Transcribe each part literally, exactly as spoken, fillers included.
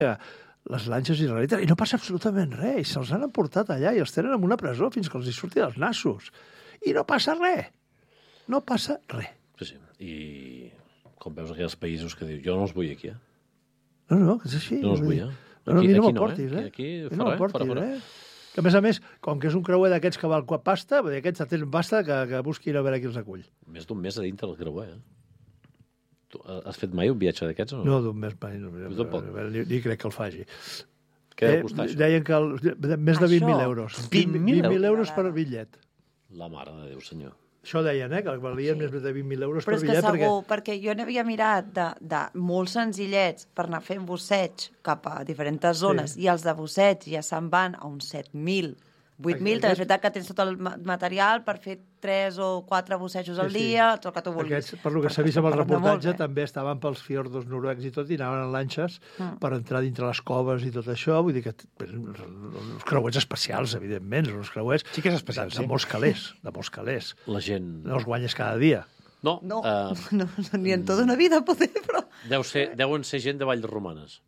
les lanxes israelites, i no passa absolutament res, i se'ls han emportat allà i els tenen en una presó fins que els hi surti dels nassos. I no passa res. No passa res. Sí, sí. I com veus aquells països que dius, jo no els vull aquí, eh? No, no, és així. No els vull, eh? No, no, Aquí, aquí no aquí m'aportis, no, eh? Aquí, aquí no fora, m'aportis, fora, fora. eh? Que, a més a més, com que és un creuer d'aquests que val pasta, aquests tenen pasta, que, que busquin a veure qui els acull. Més d'un mes a dintre del creuer, eh? Tu has fet mai un viatge d'aquests o no? No, d'un mes mai. No, Tu tampoc? Ni, ni crec que el faci. Què deu costar, això? Deien que el, més de vint mil Això? euros. vint mil euros per bitllet. La mare de Déu, senyor. Això deien, eh? Que valien Sí. més de vint mil euros Però per és que bitllet. segur, perquè... perquè jo n'havia mirat de, de molt senzillets per anar fent busseig cap a diferents zones, Sí. i els de busseig ja se'n van a uns set mil, vuit mil, també és veritat que tens tot el ma- material per fer tres o quatre bussejos al Sí, sí. dia, tot el que tu vulguis. Aquests, per lo que s'ha Perquè vist amb el estem parlant de reportatge, molt, eh? també estaven pels fiordos noruecs i tot, i anaven en lanxes Mm. per entrar dintre les coves i tot això. Vull dir que pues, uns creuers especials, evidentment, uns creuers Sí que és especial, de, sí. de molts calés, de molts calés. La gent... No els guanyes cada dia. No, No, eh, no, no, ni en tota una vida, poder, però... deu ser, deuen ser gent de Vall de Romanes.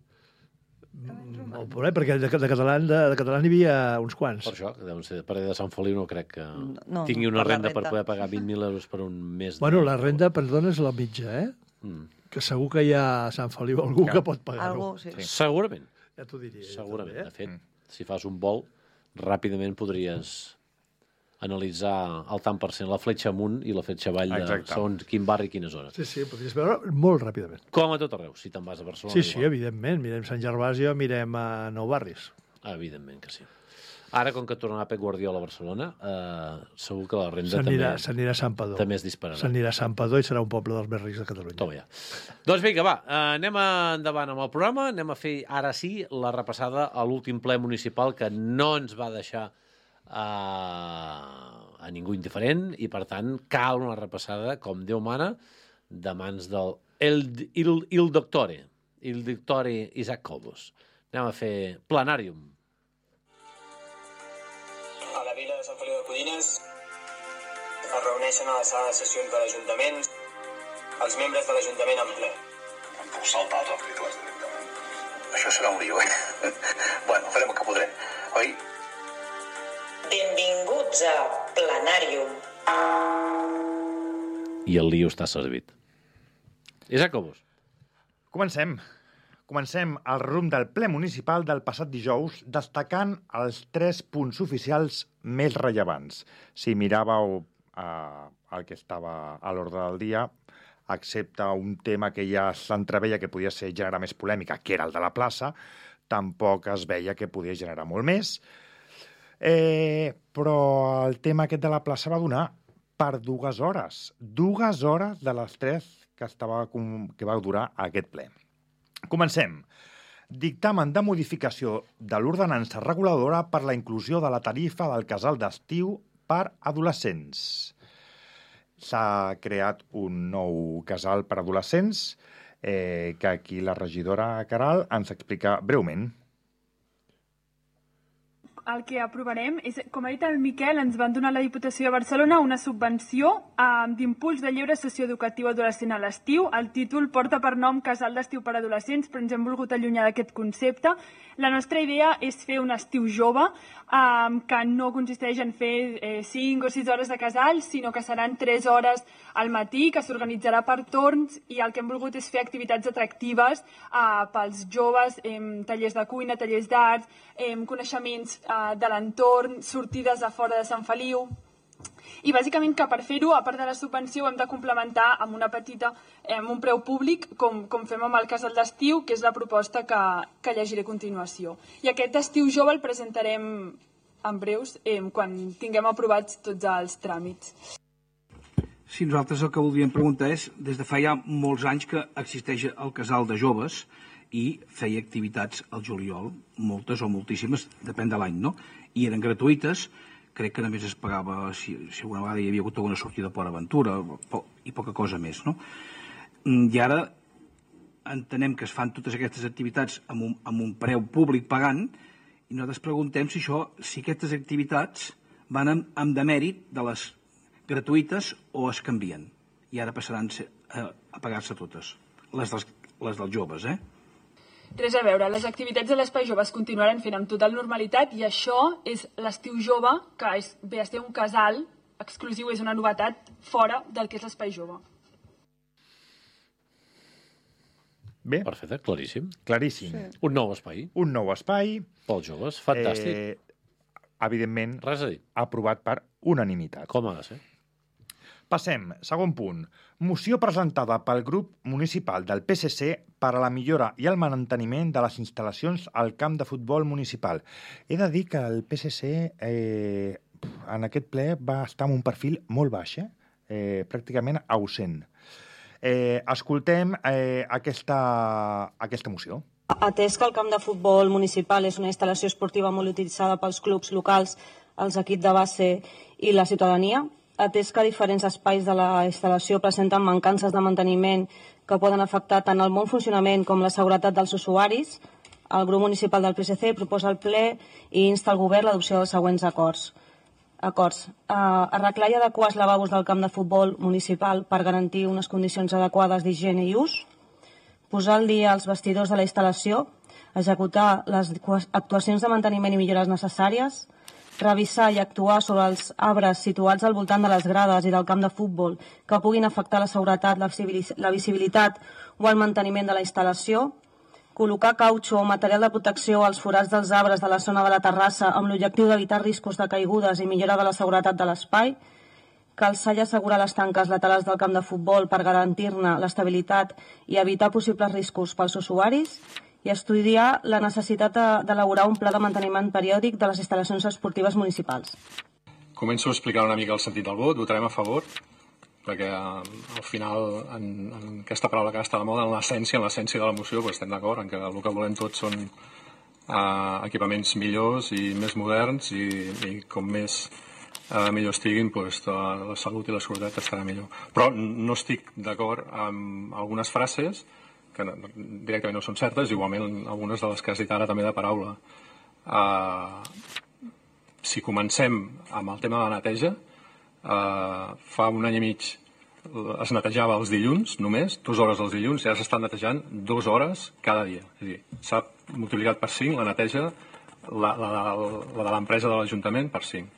Molt poder, perquè de, de catalans de, de catalans n'hi havia uns quants. Per això, que deuen ser de Parell de Sant Feliu, no crec que no, tingui una per la renda per renda. poder pagar vint mil euros per un mes. Bueno, la renda, perdona, és la mitja, eh? Mm. Que segur que hi ha a Sant Feliu algú que pot pagar-ho. Algú, sí. Sí. Segurament, Ja t'ho diria. jo segurament. també, De fet, si fas un vol, ràpidament podries analitzar al tant per cent la fletxa amunt i la fletxa avall de Exacte. segons quin barri i quines hores. Sí, sí, podries veure molt ràpidament. Com a tot arreu, si te'n vas a Barcelona. Sí, sí, igual. evidentment. Mirem Sant Gervasio, mirem a Nou Barris. Evidentment que sí. Ara, com que tornarà Pep Guardiola a Barcelona, eh, segur que la renda també, S'anirà s'anirà a Sant Padó. també es dispararà. S'anirà a Sant Padó i serà un poble dels més rics de Catalunya. Toma ja. Doncs vinga, va, eh, anem endavant amb el programa, anem a fer ara sí la repassada a l'últim ple municipal que no ens va deixar eh, a ningú indiferent i, per tant, cal una repassada, com Déu mana, de mans del el, il, il doctore, il doctore Isaac Cobos. Anem a fer Planàrium. A la vila de Sant Feliu de Codines es reuneixen a la sala de sessions de l'Ajuntament els membres de l'Ajuntament en ple. Em puc saltar els articles directament. Això serà un lío, eh? Bueno, farem el que podrem, oi? Benvinguts a Planàrium. I el lío està servit. Isaac Cobos. Comencem. Comencem el rum del ple municipal del passat dijous destacant els tres punts oficials més rellevants. Si miràveu eh, el que estava a l'ordre del dia, excepte un tema que ja s'entreveia que podia ser generar més polèmica, que era el de la plaça, tampoc es veia que podia generar molt més. Eh, però el tema aquest de la plaça va donar per dues hores. Dues hores de les tres que, estava, que va durar aquest ple. Comencem. Dictamen de modificació de l'ordenança reguladora per la inclusió de la tarifa del casal d'estiu per adolescents. S'ha creat un nou casal per adolescents eh, que aquí la regidora Caral ens explica breument. El que aprovarem és, com ha dit el Miquel, ens van donar la Diputació de Barcelona una subvenció eh, d'impuls de lleure socioeducatiu adolescent a l'estiu. El títol porta per nom Casal d'Estiu per Adolescents, però ens hem volgut allunyar d'aquest concepte. La nostra idea és fer un estiu jove, eh, que no consisteix en fer eh, cinc o sis hores de casal, sinó que seran tres hores al matí, que s'organitzarà per torns, i el que hem volgut és fer activitats atractives eh, pels joves, eh, tallers de cuina, tallers d'arts, eh, coneixements eh, de l'entorn, sortides a fora de Sant Feliu. I bàsicament que per fer-ho, a part de la subvenció, ho hem de complementar amb una petita, eh, amb un preu públic, com, com fem amb el casal d'estiu, que és la proposta que, que llegiré a continuació. I aquest estiu jove el presentarem en breus, eh, quan tinguem aprovats tots els tràmits. Sí, nosaltres el que voldríem preguntar és, des de fa ja molts anys que existeix el casal de joves i feia activitats al juliol, moltes o moltíssimes, depèn de l'any, no? I eren gratuïtes, crec que només es pagava si, si alguna vegada hi havia hagut alguna sortida per aventura po, i poca cosa més, no? I ara entenem que es fan totes aquestes activitats amb un, amb un preu públic pagant i nosaltres preguntem si, això, si aquestes activitats van amb, amb demèrit de les gratuïtes o es canvien i ara passaran a, a pagar-se totes, les dels, les dels joves, eh? Res a veure, les activitats de l'Espai Jove es continuaran fent amb total normalitat i això és l'Estiu Jove, que és, ve a ser un casal exclusiu, és una novetat fora del que és l'Espai Jove. Bé. Perfecte, claríssim. Claríssim. Sí. Un nou espai. Un nou espai. Pels joves, fantàstic. Eh, evidentment, res a dir. Aprovat per unanimitat. Com ha de ser. Passem, segon punt. Moció presentada pel grup municipal del P S C per a la millora i el manteniment de les instal·lacions al camp de futbol municipal. He de dir que el P S C eh, en aquest ple va estar amb un perfil molt baix, eh? Eh, pràcticament ausent. Eh, escoltem eh, aquesta, aquesta moció. Atès que el camp de futbol municipal és una instal·lació esportiva molt utilitzada pels clubs locals, els equips de base i la ciutadania, atès que diferents espais de la instal·lació presenten mancances de manteniment que poden afectar tant el bon funcionament com la seguretat dels usuaris, el grup municipal del P S C proposa al ple i insta al govern l'adopció dels següents acords. Acords. Uh, arreglar i adequar els lavabos del camp de futbol municipal per garantir unes condicions adequades d'higiene i ús, posar al dia els vestidors de la instal·lació, executar les actuacions de manteniment i millores necessàries, revisar i actuar sobre els arbres situats al voltant de les grades i del camp de futbol que puguin afectar la seguretat, la visibilitat o el manteniment de la instal·lació, col·locar cautxo o material de protecció als forats dels arbres de la zona de la terrassa amb l'objectiu d'evitar riscos de caigudes i millora de la seguretat de l'espai, calçar i assegurar les tanques laterals del camp de futbol per garantir-ne l'estabilitat i evitar possibles riscos pels usuaris, i estudiar la necessitat d'elaborar un pla de manteniment periòdic de les instal·lacions esportives municipals. Començo a explicar una mica el sentit del vot. Votarem a favor, perquè al final, en, en aquesta paraula que està de moda, en l'essència, en l'essència de la moció, doncs estem d'acord en que el que volem tots són uh, equipaments millors i més moderns i, i com més uh, millor estiguin, doncs, la salut i la seguretat estarà millor. Però no estic d'acord amb algunes frases que no, directament no són certes, igualment algunes de les que has dit ara també de paraula. Uh, si comencem amb el tema de la neteja, uh, fa un any i mig es netejava els dilluns només, dues hores els dilluns, i ara s'estan netejant dues hores cada dia. És a dir, s'ha multiplicat per cinc la neteja, la, la, la, la de l'empresa de l'Ajuntament per cinc.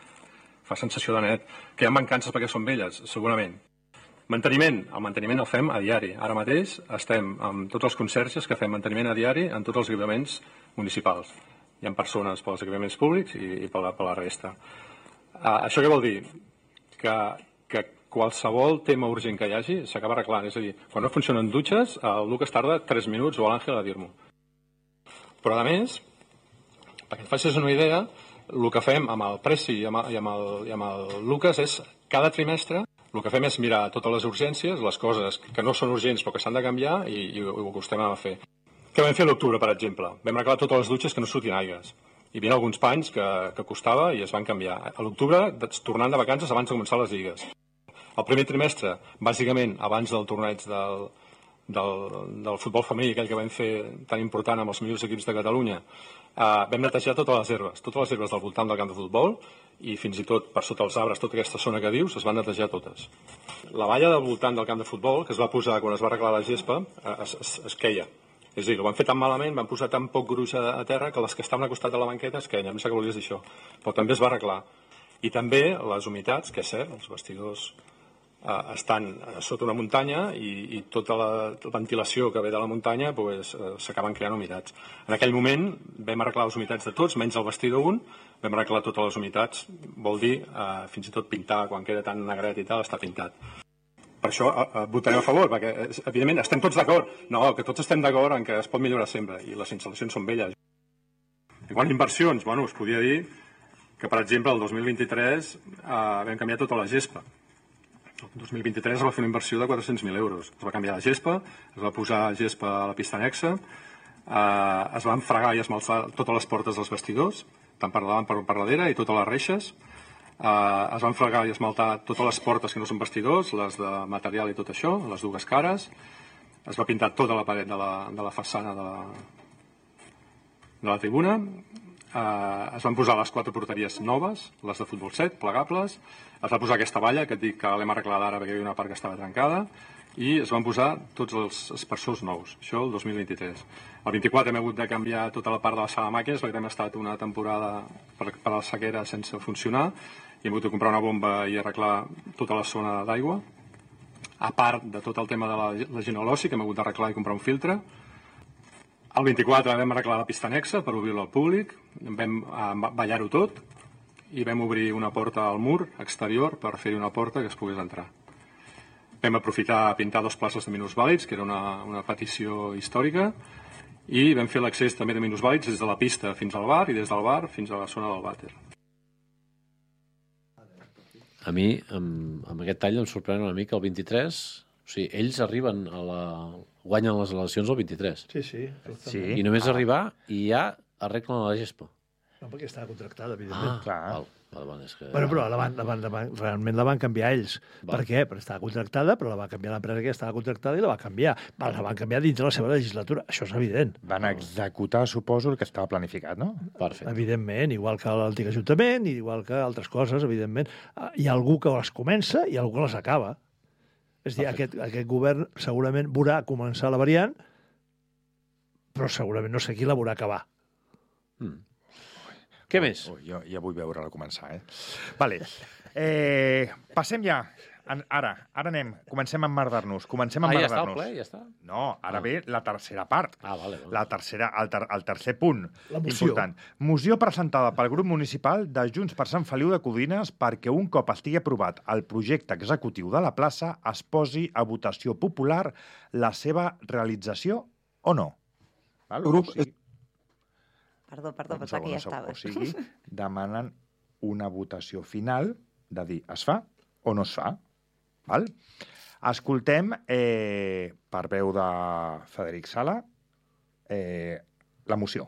Fa sensació de net. Que hi ha mancances perquè són velles? Segurament. Manteniment. El manteniment el fem a diari. Ara mateix estem amb tots els conserges que fem manteniment a diari en tots els equipaments municipals. Hi ha persones pels equipaments públics i, i per, la, per la resta. Uh, això què vol dir? Que, que qualsevol tema urgent que hi hagi s'acaba arreglant. És a dir, quan no funcionen dutxes, el Lucas tarda tres minuts o l'Àngel a dir-m'ho. Però a més, perquè et facis una idea, el que fem amb el Preci i amb el, i amb el, i amb el Lucas és cada trimestre el que fem és mirar totes les urgències, les coses que no són urgents però que s'han de canviar i, i, i ho acostem a fer. Què vam fer a l'octubre, per exemple? Vam arreglar totes les dutxes que no sortien aigues. Hi havia alguns panys que, que costava i es van canviar. A l'octubre, tornant de vacances abans de començar les lligues. El primer trimestre, bàsicament, abans del torneig del, del, del futbol femení, aquell que vam fer tan important amb els millors equips de Catalunya, Uh, vam netejar totes les herbes, totes les herbes del voltant del camp de futbol i fins i tot per sota els arbres, tota aquesta zona que dius, es van netejar totes. La valla del voltant del camp de futbol, que es va posar quan es va arreglar la gespa, es, es, es queia. És a dir, ho van fer tan malament, van posar tan poc gruix a, a terra que les que estaven al costat de la banqueta es queien. Em sembla que volies dir això. Però també es va arreglar. I també les humitats, que és cert, els vestidors eh, estan sota una muntanya i, i tota la ventilació que ve de la muntanya pues, eh, s'acaben creant humitats. En aquell moment vam arreglar les humitats de tots, menys el vestidor un, vam arreglar totes les humitats, vol dir eh, fins i tot pintar, quan queda tan negret i tal, està pintat. Per això eh, votarem a favor, perquè evidentment estem tots d'acord. No, que tots estem d'acord en que es pot millorar sempre i les instal·lacions són velles. I quan inversions, bueno, us podia dir que, per exemple, el dos mil vint-i-tres eh, vam canviar tota la gespa. El dos mil vint-i-tres es va fer una inversió de quatre-cents mil euros. Es va canviar la gespa, es va posar gespa a la pista anexa, eh, es van fregar i esmalçar totes les portes dels vestidors, tant per davant com per darrere, i totes les reixes. Eh, es van fregar i esmaltar totes les portes que no són vestidors, les de material i tot això, les dues cares. Es va pintar tota la paret de la, de la façana de la, de la tribuna. Uh, es van posar les quatre porteries noves, les de futbol set, plegables. Es va posar aquesta valla, que et dic que l'hem arreglat ara perquè hi havia una part que estava trencada, i es van posar tots els aspersors nous, això el dos mil vint-i-tres. El vint-i-quatre hem hagut de canviar tota la part de la sala de màquines perquè hem estat una temporada per, per a la sequera sense funcionar i hem hagut de comprar una bomba i arreglar tota la zona d'aigua, a part de tot el tema de la legionel·losi, que hem hagut d'arreglar i comprar un filtre. El vint-i-quatre vam arreglar la pista anexa per obrir-la al públic, vam ballar-ho tot i vam obrir una porta al mur exterior per fer-hi una porta que es pogués entrar. Vam aprofitar a pintar dos places de minusvàlids, que era una, una petició històrica, i vam fer l'accés també de minusvàlids des de la pista fins al bar i des del bar fins a la zona del vàter. A mi, amb, amb aquest tall, em sorprèn una mica el vint-i-tres. O sigui, ells arriben a la... guanyen les eleccions el vint-i-tres. Sí, sí. sí. I només ah. arribar i ja arreglen la gespa. No, perquè estava contractada, evidentment. Ah, clar. Val. Val, val, és que... Bueno, però la van, la van, la van, realment la van canviar ells. Val. Per què? Perquè estava contractada, però la va canviar l'empresa que estava contractada i la va canviar. Val, la van canviar dintre la seva legislatura. Això és evident. Van executar, suposo, el que estava planificat, no? Perfecte. Evidentment, igual que l'antic ajuntament, igual que altres coses, evidentment. Hi ha algú que les comença i algú que les acaba. És a dir, aquest, aquest govern segurament veurà començar la variant, però segurament no sé qui la veurà acabar. Mm. Què més? Ui, jo ja vull veure-la començar, eh? Vale. Eh, passem ja. Ara, ara anem. Comencem a emmerdar-nos. Comencem a ah, ja emmerdar-nos. està el ple? Ja està? No, ara ah. ve la tercera part. Ah, vale. vale. La tercera, el, ter, el tercer punt. La moció. Important. Moció presentada pel grup municipal de Junts per Sant Feliu de Codines perquè un cop estigui aprovat el projecte executiu de la plaça es posi a votació popular la seva realització o no. Val? El grup... O sigui, Perdó, perdó, pensava que ja estava. O sigui, demanen una votació final de dir es fa o no es fa. Val? Escoltem, eh, per veu de Frederic Sala, eh, la moció.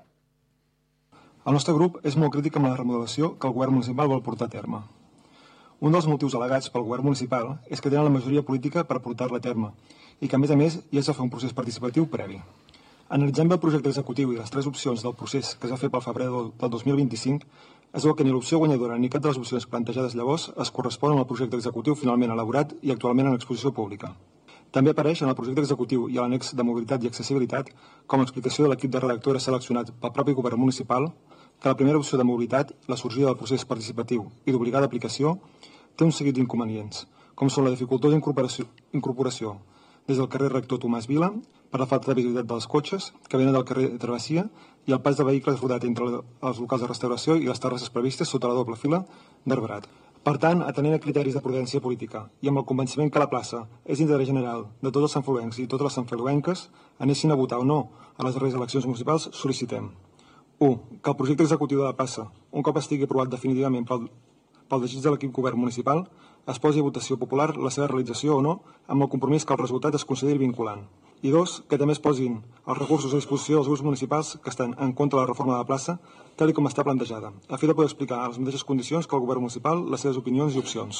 El nostre grup és molt crític amb la remodelació que el govern municipal vol portar a terme. Un dels motius al·legats pel govern municipal és que tenen la majoria política per portar-la a terme i que, a més a més, hi ha de fer un procés participatiu previ. Analitzant bé el projecte executiu i les tres opcions del procés que es va fer pel febrer del dos mil vint-i-cinc, es veu que ni l'opció guanyadora ni cap de les opcions plantejades llavors es corresponen al projecte executiu finalment elaborat i actualment en exposició pública. També apareix en el projecte executiu i a l'annex de mobilitat i accessibilitat com a explicació de l'equip de redactora seleccionat pel propi govern municipal que la primera opció de mobilitat, la sorgida del procés participatiu i d'obligada aplicació, té un seguit d'inconvenients, com són la dificultosa incorporació, incorporació des del carrer Rector Tomàs Vila, per la falta de visibilitat dels cotxes, que venen del carrer Travessia, i el pas de vehicles rodat entre els locals de restauració i les terrasses previstes sota la doble fila d'arbrat. Per tant, atenent a criteris de prudència política i amb el convenciment que la plaça és d'interès general de tots els santfeliuencs i totes les santfeliuenques, anessin a votar o no a les darreres eleccions municipals, sol·licitem u. Que el projecte executiu de la plaça, un cop estigui aprovat definitivament pel, pel desig de l'equip govern municipal, es posi a votació popular la seva realització o no, amb el compromís que el resultat es consideri vinculant. I dos, que també es posin els recursos a disposició dels grups municipals que estan en contra de la reforma de la plaça, tal com està plantejada, a fi de poder explicar a les mateixes condicions que el govern municipal les seves opinions i opcions.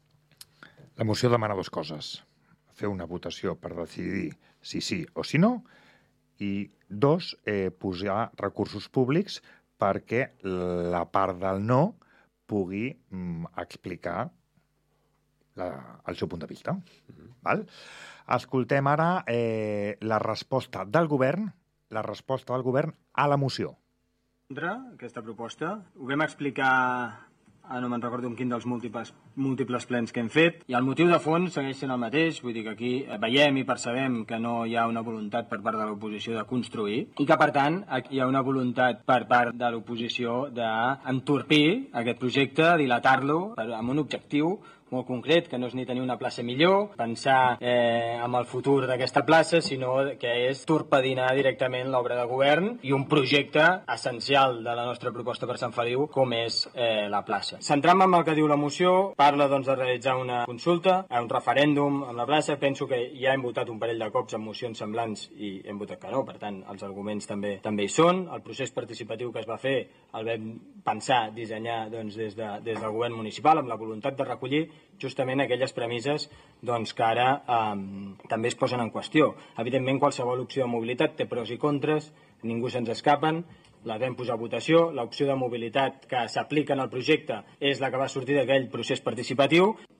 La moció demana dues coses. Fer una votació per decidir si sí o si no, i dos, eh, posar recursos públics perquè la part del no pugui mm, explicar la, el seu punt de vista. Mm-hmm. Val? Escoltem ara eh, la resposta del govern, la resposta del govern a la moció. Aquesta proposta ho vam explicar, ah, no me'n recordo en quin dels múltiples, múltiples plens que hem fet, i el motiu de fons segueix sent el mateix, vull dir que aquí veiem i percebem que no hi ha una voluntat per part de l'oposició de construir, i que per tant hi ha una voluntat per part de l'oposició d'entorpir aquest projecte, dilatar-lo amb un objectiu molt concret, que no és ni tenir una plaça millor, pensar eh, en el futur d'aquesta plaça, sinó que és torpedinar directament l'obra de govern i un projecte essencial de la nostra proposta per Sant Feliu, com és eh, la plaça. Centrant-me en el que diu la moció, parla doncs, de realitzar una consulta, un referèndum amb la plaça. Penso que ja hem votat un parell de cops en mocions semblants i hem votat que no, per tant, els arguments també també hi són. El procés participatiu que es va fer el vam pensar, dissenyar doncs, des, de, des del govern municipal amb la voluntat de recollir justament aquelles premisses doncs, que ara eh, també es posen en qüestió. Evidentment, qualsevol opció de mobilitat té pros i contres, ningú se'ns escapen, la vam posar a votació, l'opció de mobilitat que s'aplica en el projecte és la que va sortir d'aquell procés participatiu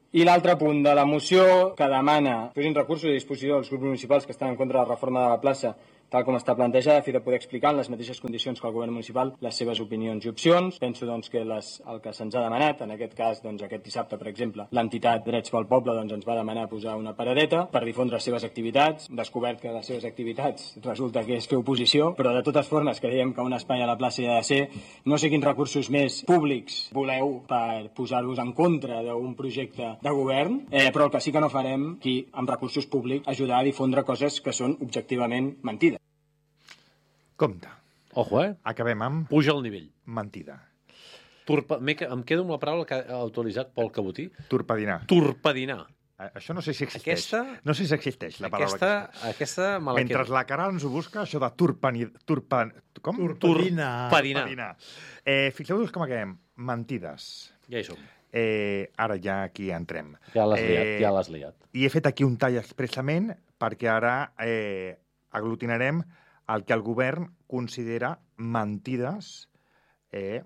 I l'altre punt de la moció que demana posin recursos a disposició dels grups municipals que estan en contra de la reforma de la plaça tal com està plantejada, a fi de poder explicar en les mateixes condicions que el govern municipal les seves opinions i opcions. Penso doncs, que les, el que se'ns ha demanat, en aquest cas doncs, aquest dissabte, per exemple, l'entitat Drets pel Poble doncs, ens va demanar posar una paradeta per difondre les seves activitats. Descobert que les seves activitats resulta que és fer oposició, però de totes formes creiem que un espai a la plaça hi ha de ser. No sé quins recursos més públics voleu per posar-vos en contra d'un projecte de govern, eh, però el que sí que no farem aquí, amb recursos públics, ajudar a difondre coses que són objectivament mentides. Compte. Ojo, eh? Acabem amb... Puja el nivell. Mentida. Turpa... Em quedo amb la paraula que ha utilitzat Pol Cabotí. Torpedinar. Torpedinar. Això no sé si existeix. Aquesta... No sé si existeix, la paraula aquesta, aquesta. Aquesta me la Mentre quedo. la Caral ens ho busca, això de turpani... Turpa... Com? Torpedinar. Torpedinar. Eh, Fixeu-vos com acabem. Mentides. Ja hi som. Eh, ara ja aquí entrem. Ja l'has eh, liat, ja l'has liat. I he fet aquí un tall expressament perquè ara eh, aglutinarem el que el govern considera mentides eh,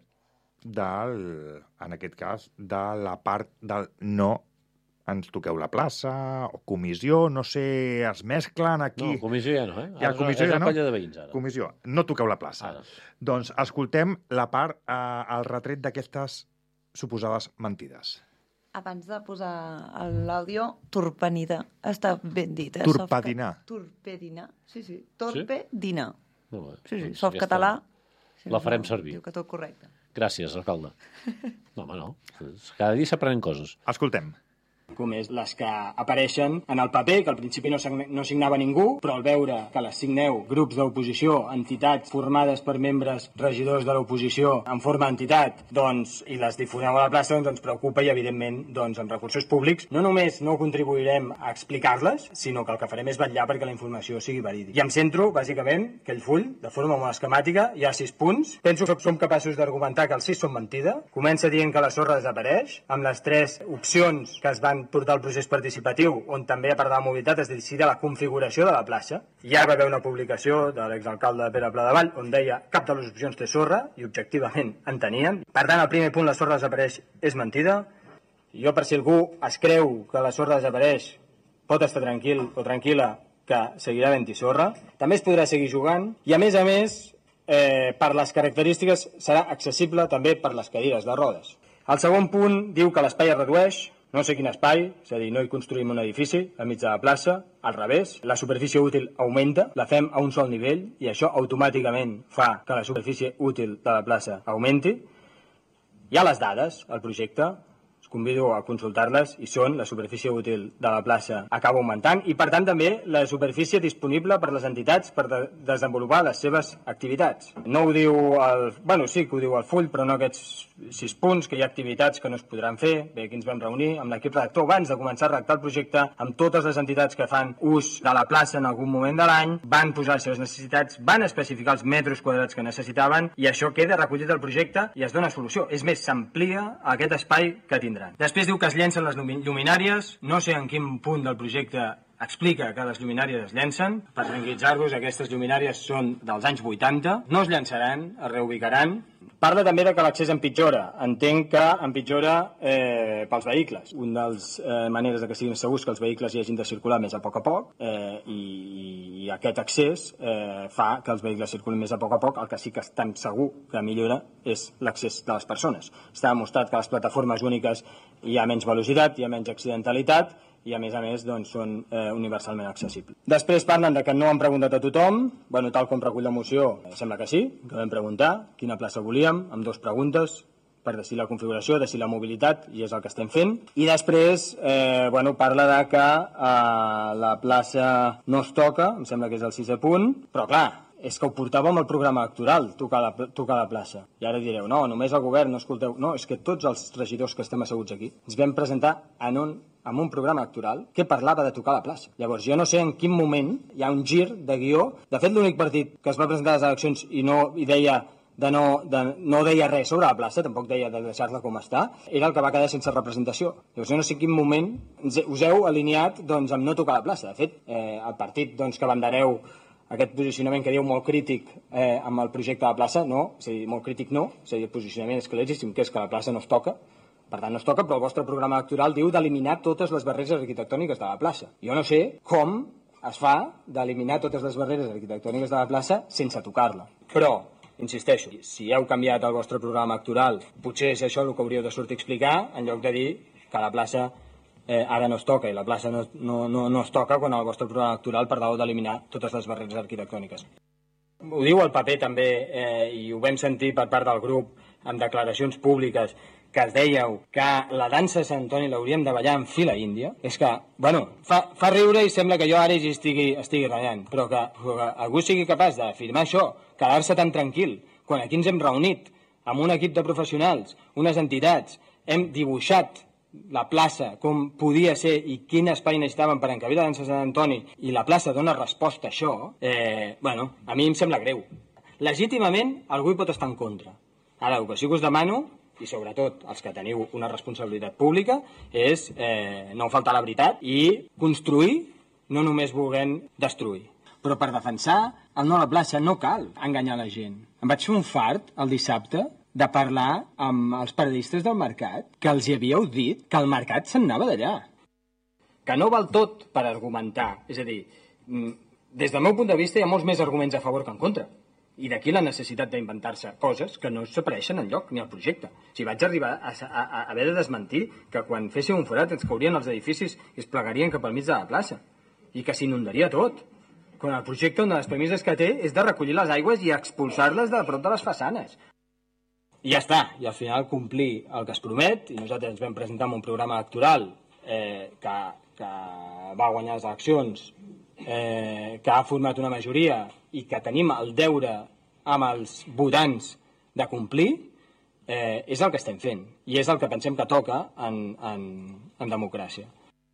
del, en aquest cas, de la part del no ens toqueu la plaça, o comissió, no sé, es mesclen aquí... No, comissió ja no, eh? Ja, Ara comissió és ja la no? colla de veïns, ara. Comissió, no toqueu la plaça. Ara. Doncs escoltem la part, eh, el retret d'aquestes suposades mentides. Abans de posar l'àudio, torpenida. Està ben dit, eh? Torpedinar. Torpedinar. Sí, sí. Torpedinar. Molt bé. Sí, sí. Doncs Soft aquesta català. La farem servir. Diu que tot correcte. Gràcies, alcalde. No, home, no. Cada dia s'aprenen coses. Escoltem. Com és les que apareixen en el paper, que al principi no, no signava ningú, però al veure que les signeu grups d'oposició, entitats formades per membres regidors de l'oposició en forma d'entitat, doncs, i les difoneu a la plaça, doncs ens preocupa i, evidentment, doncs, amb recursos públics, no només no contribuirem a explicar-les, sinó que el que farem és vetllar perquè la informació sigui verídica. I em centro, bàsicament, aquell full, de forma molt esquemàtica, hi ha sis punts. Penso que som capaços d'argumentar que els sis són mentida. Comença dient que la sorra desapareix, amb les tres opcions que es van portar el procés participatiu, on també a part de la mobilitat es decidia la configuració de la plaça. Ja va haver una publicació de l'exalcalde Pere Pladevall on deia cap de les opcions té sorra, i objectivament en tenien. Per tant, el primer punt, la sorra desapareix, és mentida. Jo, per si algú es creu que la sorra desapareix, pot estar tranquil o tranquil·la que seguirà havent-hi sorra. També es podrà seguir jugant i, a més a més, eh, per les característiques serà accessible també per les cadires de rodes. El segon punt diu que l'espai es redueix. No sé quin espai, és a dir, no hi construïm un edifici a mig de la plaça, al revés, la superfície útil augmenta, la fem a un sol nivell i això automàticament fa que la superfície útil de la plaça augmenti. Hi ha les dades al projecte, us convido a consultar-les, i són la superfície útil de la plaça acaba augmentant i, per tant, també la superfície disponible per les entitats per de desenvolupar les seves activitats. No ho diu el... Bueno, sí que ho diu el full, però no aquests sis punts, que hi ha activitats que no es podran fer. Bé, aquí ens vam reunir amb l'equip redactor abans de començar a redactar el projecte, amb totes les entitats que fan ús de la plaça en algun moment de l'any, van posar les seves necessitats, van especificar els metres quadrats que necessitaven i això queda recollit al projecte i es dona solució. És més, s'amplia aquest espai que tindran. Després diu que es llencen les lluminàries. No sé en quin punt del projecte explica que les lluminàries es llencen. Per tranquil·litzar-vos, aquestes lluminàries són dels anys vuitanta. No es llançaran, es reubicaran. Parla també de que l'accés empitjora. Entenc que empitjora eh, pels vehicles. Una de les eh, maneres de que siguin segurs que els vehicles hi hagin de circular més a poc a poc eh, i, i aquest accés eh, fa que els vehicles circulin més a poc a poc. El que sí que estem segur que millora és l'accés de les persones. Està demostrat que a les plataformes úniques hi ha menys velocitat, hi ha menys accidentalitat i, a més a més, doncs, són eh, universalment accessibles. Després parlen de que no han preguntat a tothom. Bueno, tal com recull la moció, eh, sembla que sí, que vam preguntar quina plaça volíem, amb dues preguntes, per decidir la configuració, decidir la mobilitat, i és el que estem fent. I després, eh, bueno, parla de que eh, la plaça no es toca, em sembla que és el sisè punt, però clar, és que ho portàvem al programa electoral, tocar la, tocar la plaça. I ara direu, no, només el govern, no escolteu... No, és que tots els regidors que estem asseguts aquí ens vam presentar en un, en un programa electoral que parlava de tocar la plaça. Llavors, jo no sé en quin moment hi ha un gir de guió. De fet, l'únic partit que es va presentar a les eleccions i no i deia de no, de, no deia res sobre la plaça, tampoc deia de deixar-la com està, era el que va quedar sense representació. Llavors, jo no sé en quin moment us heu alineat doncs, amb no tocar la plaça. De fet, eh, el partit doncs, que abandereu aquest posicionament que diu molt crític eh, amb el projecte de la plaça, no, és a dir, molt crític no, és a dir, el posicionament és claríssim, que és que la plaça no es toca, Per tant, no es toca, però el vostre programa electoral diu d'eliminar totes les barreres arquitectòniques de la plaça. Jo no sé com es fa d'eliminar totes les barreres arquitectòniques de la plaça sense tocar-la. Però, insisteixo, si heu canviat el vostre programa electoral, potser és això el que hauríeu de sortir a explicar, en lloc de dir que la plaça eh, ara no es toca, i la plaça no, no, no, no es toca quan el vostre programa electoral parlàveu d'eliminar totes les barreres arquitectòniques. Ho diu el paper també, eh, i ho vam sentir per part del grup amb declaracions públiques, que es dèieu que la dansa de Sant Antoni l'hauríem de ballar en fila índia, és que, bueno, fa, fa riure i sembla que jo ara hi estigui, estigui ratllant, però que, que algú sigui capaç d'afirmar això, quedar-se tan tranquil, quan aquí ens hem reunit amb un equip de professionals, unes entitats, hem dibuixat la plaça, com podia ser i quin espai necessitaven per encabir la dansa de Sant Antoni, i la plaça dona resposta a això, eh, bueno, a mi em sembla greu. Legítimament, algú hi pot estar en contra. Ara, el que sí que us demano, i sobretot els que teniu una responsabilitat pública, és eh, no faltar la veritat i construir, no només volent destruir. Però per defensar el no a la plaça no cal enganyar la gent. Em vaig fer un fart el dissabte de parlar amb els periodistes del mercat, que els hi havíeu dit que el mercat se'n anava d'allà. Que no val tot per argumentar. És a dir, des del meu punt de vista hi ha molts més arguments a favor que en contra. I d'aquí la necessitat d'inventar-se coses que no s'apareixen enlloc ni al projecte. O sigui, vaig arribar a, a, a haver de desmentir que quan féssim un forat ens caurien els edificis i es plegarien cap al mig de la plaça. I que s'inundaria tot. Quan el projecte, una de les premisses que té, és de recollir les aigües i expulsar-les de prop de les façanes. I ja està. I al final complir el que es promet, i nosaltres ens vam presentar amb un programa electoral eh, que, que va guanyar les eleccions, eh, que ha format una majoria i que tenim el deure amb els votants de complir, eh, és el que estem fent. I és el que pensem que toca en, en, en democràcia.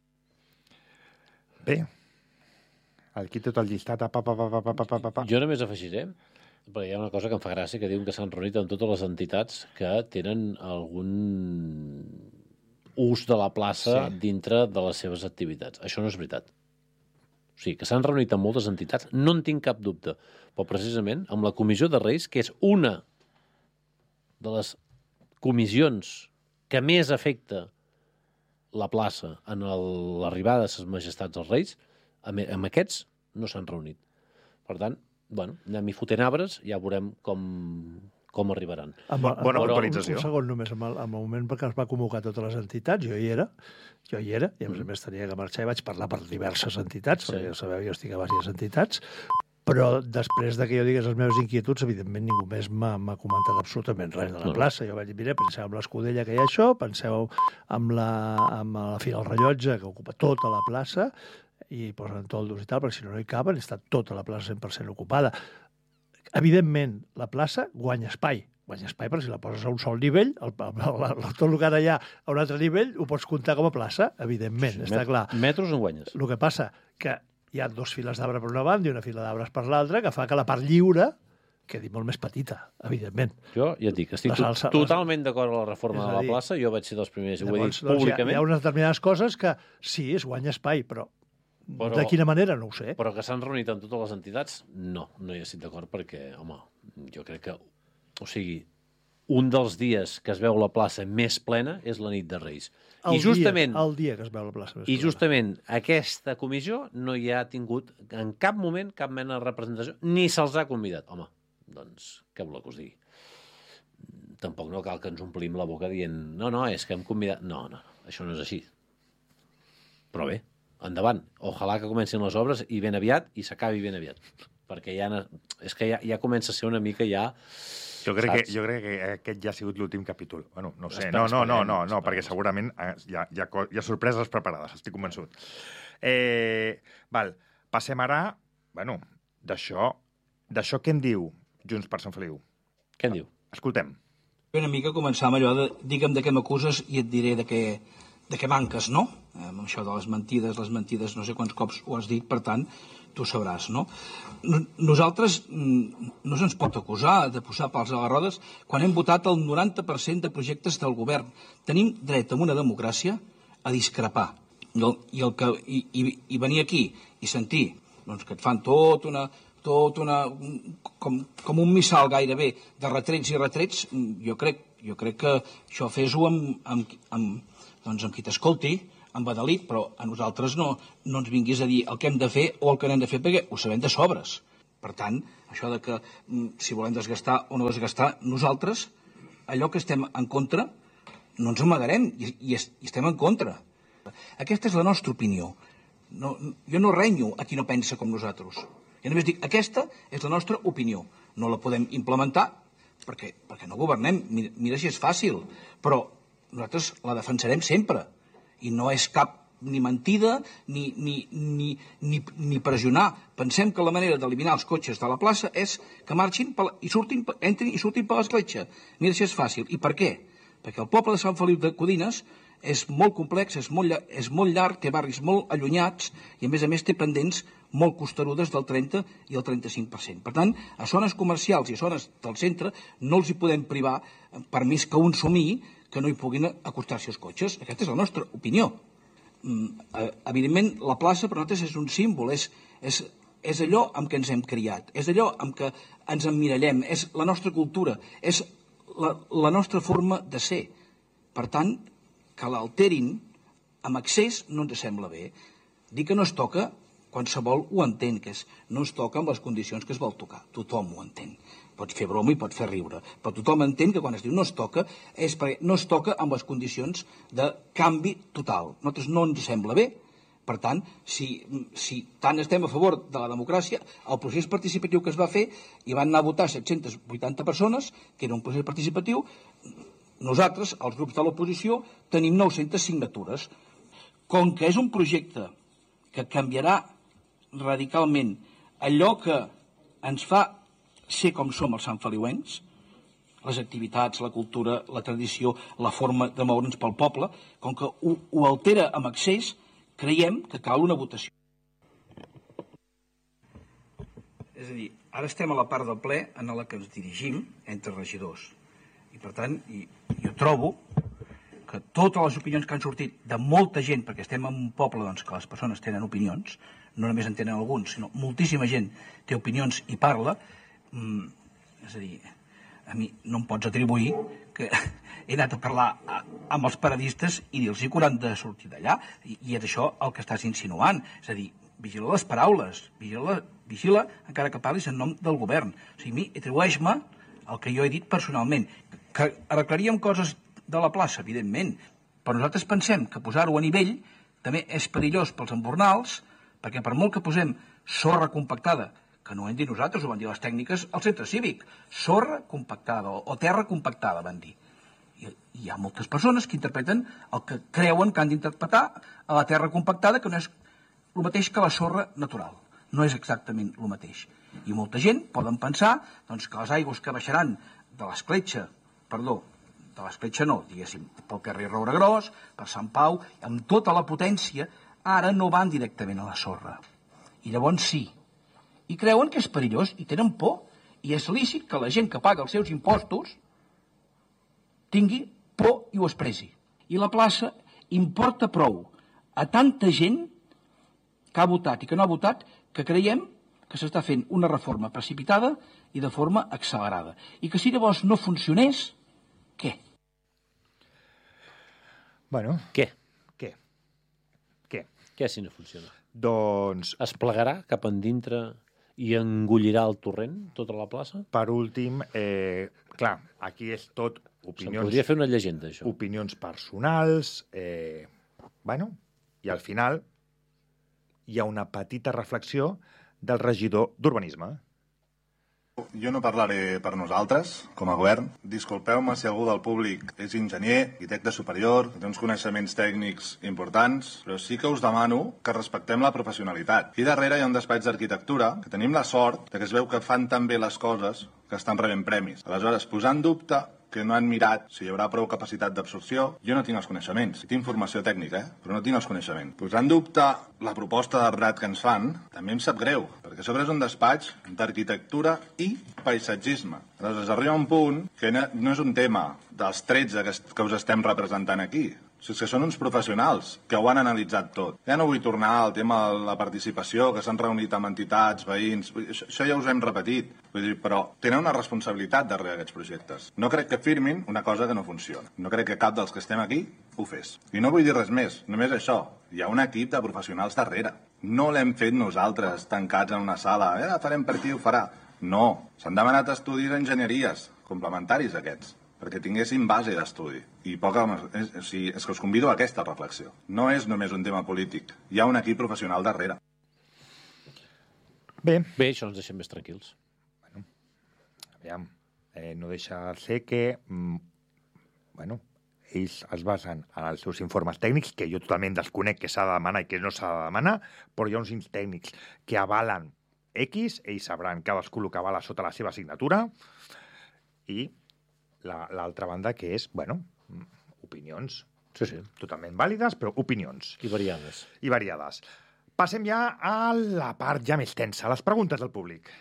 Bé, aquí tot el llistat... Pa, pa, pa, pa, pa, pa, pa. Jo només afegiré, perquè hi ha una cosa que em fa gràcia, que diuen que s'han reunit amb totes les entitats que tenen algun ús de la plaça sí. dintre de les seves activitats. Això no és veritat. O sigui, que s'han reunit amb moltes entitats, no en tinc cap dubte, però precisament amb la Comissió de Reis, que és una de les comissions que més afecta la plaça en l'arribada de les majestats dels Reis, amb, amb aquests no s'han reunit. Per tant, bueno, anem-hi fotent arbres, ja veurem com, com arribaran. Amb, amb, Bona però, puntualització. Un segon només, amb el, amb el moment perquè es va convocar totes les entitats, jo hi era, jo hi era, i a més a més tenia que marxar i vaig parlar per diverses entitats, sí. perquè ja sabeu, jo estic a diverses entitats, però després de que jo digués les meves inquietuds, evidentment ningú més m'ha comentat absolutament res de la plaça. Jo vaig dir, mira, penseu en l'Escudella que hi ha això, penseu en la, en la Fira del Rellotge, que ocupa tota la plaça, i posen toldos i tal, perquè si no no hi caben, està tota la plaça cent per cent ocupada. Evidentment, la plaça guanya espai. Guanya espai perquè si la poses a un sol nivell, el, el, el, tot el que ara hi ha a un altre nivell ho pots comptar com a plaça, evidentment, sí, està met, clar. Metres en guanyes. El que passa que hi ha dos files d'arbres per una banda i una fila d'arbres per l'altra, que fa que la part lliure quedi molt més petita, evidentment. Jo ja et dic, estic to salsa, totalment d'acord amb la reforma de la dir, plaça, jo vaig ser dels primers, llavors, ho he dit doncs, públicament. Hi ha, hi ha unes determinades coses que sí, es guanya espai, però Però, de quina manera, no ho sé. Però que s'han reunit amb totes les entitats, no, no hi estic d'acord perquè, home, jo crec que, o sigui, un dels dies que es veu la plaça més plena és la nit de Reis. El I justament, dia, el dia que es veu la plaça més plena. I justament aquesta comissió no hi ha tingut en cap moment cap mena de representació, ni se'ls ha convidat. Home, doncs, què voleu que us digui? Tampoc no cal que ens omplim la boca dient, no, no, és que hem convidat... No, no, això no és així. Però bé, endavant. Ojalà que comencin les obres i ben aviat i s'acabi ben aviat. Perquè ja, és que ja, ja comença a ser una mica ja... Jo crec, que, jo crec que aquest ja ha sigut l'últim capítol. Bueno, no sé, no, no, no, no, no, perquè segurament hi ha, hi, ha, hi ha sorpreses preparades, estic convençut. Eh, val, passem ara, bueno, d'això, d'això què en diu Junts per Sant Feliu? Què en diu? Escoltem. Una mica començar amb allò de, digue'm de què m'acuses i et diré de què, de què manques, no? Eh, amb això de les mentides, les mentides, no sé quants cops ho has dit, per tant, tu sabràs, no? Nosaltres no se'ns pot acusar de posar pals a les rodes quan hem votat el noranta per cent de projectes del govern. Tenim dret en una democràcia a discrepar. I, el, i, el que, i, i venir aquí i sentir doncs, que et fan tot una, tot una, com, com un missal gairebé de retrets i retrets, jo crec, jo crec que això fes-ho amb, amb, amb, doncs amb qui t'escolti, amb Adalit, però a nosaltres no, no ens vinguis a dir el que hem de fer o el que no hem de fer, perquè ho sabem de sobres. Per tant, això de que si volem desgastar o no desgastar, nosaltres, allò que estem en contra, no ens amagarem i, i, i estem en contra. Aquesta és la nostra opinió. No, jo no renyo a qui no pensa com nosaltres. Jo només dic, aquesta és la nostra opinió. No la podem implementar perquè, perquè no governem. Mira, mira si és fàcil, però nosaltres la defensarem sempre. I no és cap ni mentida ni, ni, ni, ni, ni pressionar. Pensem que la manera d'eliminar els cotxes de la plaça és que marxin per, i surtin, entrin i surtin per l'escletxa. Mira si és fàcil. I per què? Perquè el poble de Sant Feliu de Codines és molt complex, és molt, és molt llarg, té barris molt allunyats i a més a més té pendents molt costerudes del trenta i el trenta-cinc per cent. Per tant, a zones comercials i a zones del centre no els hi podem privar, per més que un somni, que no hi puguin acostar-se els cotxes. Aquesta és la nostra opinió. Evidentment, la plaça per nosaltres és un símbol, és, és, és allò amb què ens hem criat, és allò amb què ens emmirallem, és la nostra cultura, és la, la nostra forma de ser. Per tant, que l'alterin amb excés no ens sembla bé. Dir que no es toca, qualsevol ho entén, que és, no es toca amb les condicions que es vol tocar. Tothom ho entén. Pots fer broma i pots fer riure, però tothom entén que quan es diu no es toca és perquè no es toca amb les condicions de canvi total. A nosaltres no ens sembla bé. Per tant, si, si tant estem a favor de la democràcia, el procés participatiu que es va fer, hi van anar a votar set-centes vuitanta persones, que era un procés participatiu. Nosaltres, els grups de l'oposició, tenim nou-centes signatures. Com que és un projecte que canviarà radicalment allò que ens fa ser com som els santfeliuencs, les activitats, la cultura, la tradició, la forma de moure'ns pel poble, com que ho, ho altera amb excés, creiem que cal una votació. És a dir, ara estem a la part del ple en la que ens dirigim entre regidors. I per tant, i, jo trobo que totes les opinions que han sortit de molta gent, perquè estem en un poble doncs, que les persones tenen opinions, no només en tenen alguns, sinó moltíssima gent té opinions i parla, mm, és a dir, a mi no em pots atribuir que he anat a parlar a, amb els paradistes i dir-los que han de sortir d'allà, i, i és això el que estàs insinuant, és a dir, vigila les paraules, vigila, vigila encara que parlis en nom del govern. O sigui, a mi, atribueix-me el que jo he dit personalment, que arreglaríem coses de la plaça, evidentment, però nosaltres pensem que posar-ho a nivell també és perillós pels embornals, perquè per molt que posem sorra compactada, que no ho hem dit nosaltres, ho van dir les tècniques al centre cívic, sorra compactada o, o terra compactada, van dir. I hi ha moltes persones que interpreten el que creuen que han d'interpretar a la terra compactada, que no és el mateix que la sorra natural. No és exactament el mateix. I molta gent poden pensar doncs, que les aigües que baixaran de l'escletxa, perdó, de l'escletxa no, diguéssim, pel carrer Roure Gros, per Sant Pau, amb tota la potència, ara no van directament a la sorra. I llavors sí. I creuen que és perillós i tenen por. I és lícit que la gent que paga els seus impostos tingui por i ho expressi. I la plaça importa prou a tanta gent que ha votat i que no ha votat que creiem que s'està fent una reforma precipitada i de forma accelerada. I que si llavors no funcionés, què? Bueno. Què? Què? Què? Què si no funciona? Doncs... Es plegarà cap endintre i engollirà el torrent tota la plaça? Per últim, eh, clar, aquí és tot opinions... Se'n podria fer una llegenda, això. Opinions personals, eh, bueno, i al final hi ha una petita reflexió del regidor d'Urbanisme. Jo no parlaré per nosaltres, com a govern. Disculpeu-me si algú del públic és enginyer, arquitecte superior, té uns coneixements tècnics importants, però sí que us demano que respectem la professionalitat. Aquí darrere hi ha un despatx d'arquitectura que tenim la sort de que es veu que fan tan bé les coses que estan rebent premis. Aleshores, posar en dubte que no han mirat si hi haurà prou capacitat d'absorció, jo no tinc els coneixements. Tinc formació tècnica, eh? Però no tinc els coneixements. Posar en dubte la proposta d'arbrat que ens fan també em sap greu, perquè a sobre és un despatx d'arquitectura i paisatgisme. Aleshores, arriba un punt que no és un tema dels tretze que us estem representant aquí. Si és que són uns professionals que ho han analitzat tot. Ja no vull tornar al tema de la participació, que s'han reunit amb entitats, veïns... Això, això ja us hem repetit. Vull dir, però tenen una responsabilitat darrere aquests projectes. No crec que firmin una cosa que no funciona. No crec que cap dels que estem aquí ho fes. I no vull dir res més, només això. Hi ha un equip de professionals darrere. No l'hem fet nosaltres, tancats en una sala. Eh, farem per aquí, ho farà. No, s'han demanat estudis d'enginyeries, complementaris aquests, perquè tinguessin base d'estudi. I poca... És, o sigui, és que us convido a aquesta reflexió. No és només un tema polític. Hi ha un equip professional darrere. Bé. Bé, això ens deixem més tranquils. Bueno, aviam, eh, no deixa de ser que, mm, bueno, ells es basen en els seus informes tècnics, que jo totalment desconec que s'ha de demanar i que no s'ha de demanar, però hi ha uns informes tècnics que avalen X, ells sabran cadascú el que avala sota la seva signatura, i l'altra banda que és, bueno, opinions. Sí, sí. Totalment vàlides, però opinions. I variades. I variades. Passem ja a la part ja més tensa, les preguntes del públic.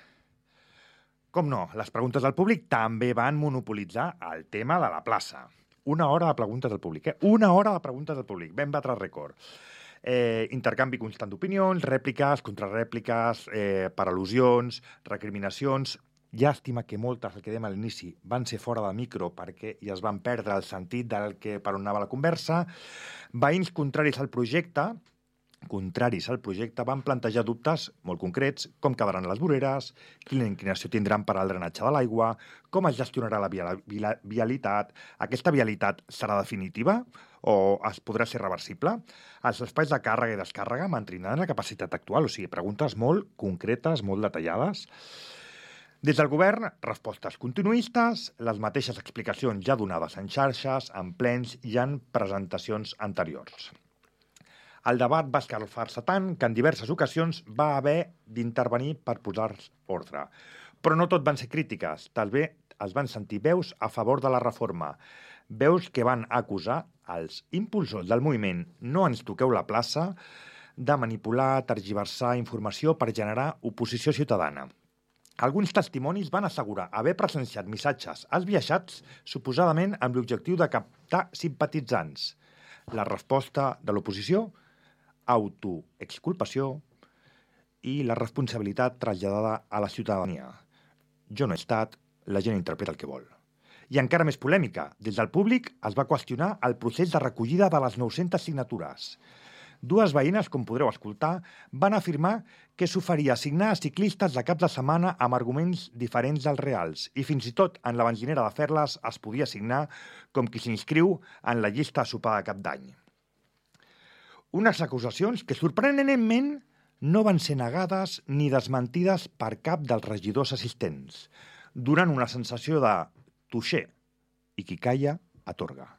Com no, les preguntes del públic també van monopolitzar el tema de la plaça. Una hora de preguntes del públic, eh? Una hora de preguntes del públic. Vam batre rècord. Eh, intercanvi constant d'opinions, rèpliques, contrarèpliques, eh, per al·lusions, recriminacions... Llàstima que moltes, el que dèiem a l'inici, van ser fora del micro perquè i es van perdre el sentit del que per on anava la conversa. Veïns contraris al projecte, contraris al projecte, van plantejar dubtes molt concrets, com quedaran les voreres, quina inclinació tindran per al drenatge de l'aigua, com es gestionarà la via via vialitat, aquesta vialitat serà definitiva o es podrà ser reversible? Els espais de càrrega i descàrrega mantindran la capacitat actual, o sigui, preguntes molt concretes, molt detallades. Des del govern, respostes continuistes, les mateixes explicacions ja donades en xarxes, en plens i en presentacions anteriors. El debat va escalfar-se tant que en diverses ocasions va haver d'intervenir per posar ordre. Però no tot van ser crítiques, també es van sentir veus a favor de la reforma, veus que van acusar els impulsors del moviment "No ens toqueu la plaça" de manipular, tergiversar informació per generar oposició ciutadana. Alguns testimonis van assegurar haver presenciat missatges esbiaixats suposadament amb l'objectiu de captar simpatitzants. La resposta de l'oposició? Autoexculpació i la responsabilitat traslladada a la ciutadania. Jo no he estat, la gent interpreta el que vol. I encara més polèmica, des del públic es va qüestionar el procés de recollida de les nou-centes signatures. Dues veïnes, com podreu escoltar, van afirmar que s'oferia signar a ciclistes de cap de setmana amb arguments diferents dels reals i fins i tot en la benzinera de Ferles es podia signar com qui s'inscriu en la llista a sopar de cap d'any. Unes acusacions que sorprenentment no van ser negades ni desmentides per cap dels regidors assistents, donant una sensació de tuixer i qui calla atorga.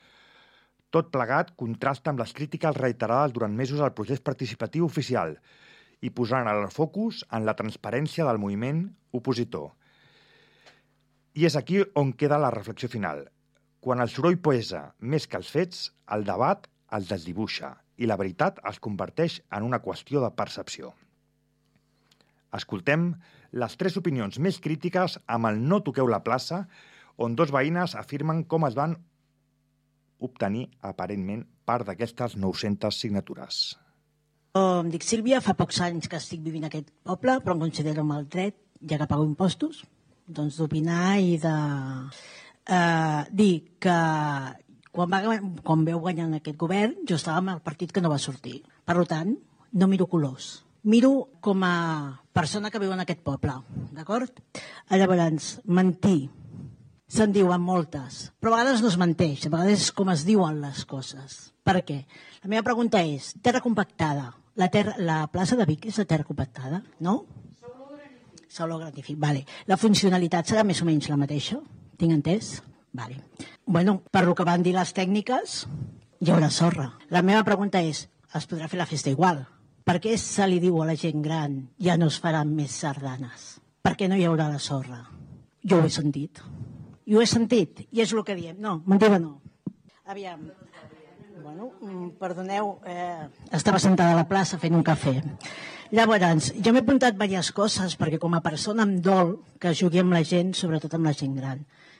Tot plegat contrasta amb les crítiques reiterades durant mesos al procés participatiu oficial i posant el focus en la transparència del moviment opositor. I és aquí on queda la reflexió final. Quan el soroll poesa més que els fets, el debat es desdibuixa i la veritat es converteix en una qüestió de percepció. Escoltem les tres opinions més crítiques amb el "No toqueu la plaça", on dos veïnes afirmen com es van obtenir, aparentment, part d'aquestes nou-centes signatures. Em dic Sílvia, fa pocs anys que estic vivint a aquest poble, però em considero amb el dret, ja que pago impostos, doncs d'opinar i de eh, dir que quan, va, quan veu guanyant aquest govern, jo estava amb el partit que no va sortir. Per tant, no miro colors. Miro com a persona que viu en aquest poble, d'acord? Llavors, mentir. Se'n diuen moltes, però a vegades no es menteix, a vegades és com es diuen les coses. Per què? La meva pregunta és, terra compactada, la, terra, la plaça de Vic és de terra compactada, no? Solo gratific, vale. La funcionalitat serà més o menys la mateixa? Tinc entès? Vale. Bueno, per lo que van dir les tècniques, hi haurà sorra. La meva pregunta és, es podrà fer la festa igual? Per què se li diu a la gent gran ja no es faran més sardanes? Per què no hi haurà la sorra? Jo ho he sentit. I ho he sentit, i és el que diem. No, mentida no. Aviam. Bueno, perdoneu, eh, estava sentada a la plaça fent un cafè. Llavors, jo m'he apuntat diverses coses, perquè com a persona em dol que jugui amb la gent, sobretot amb la gent gran.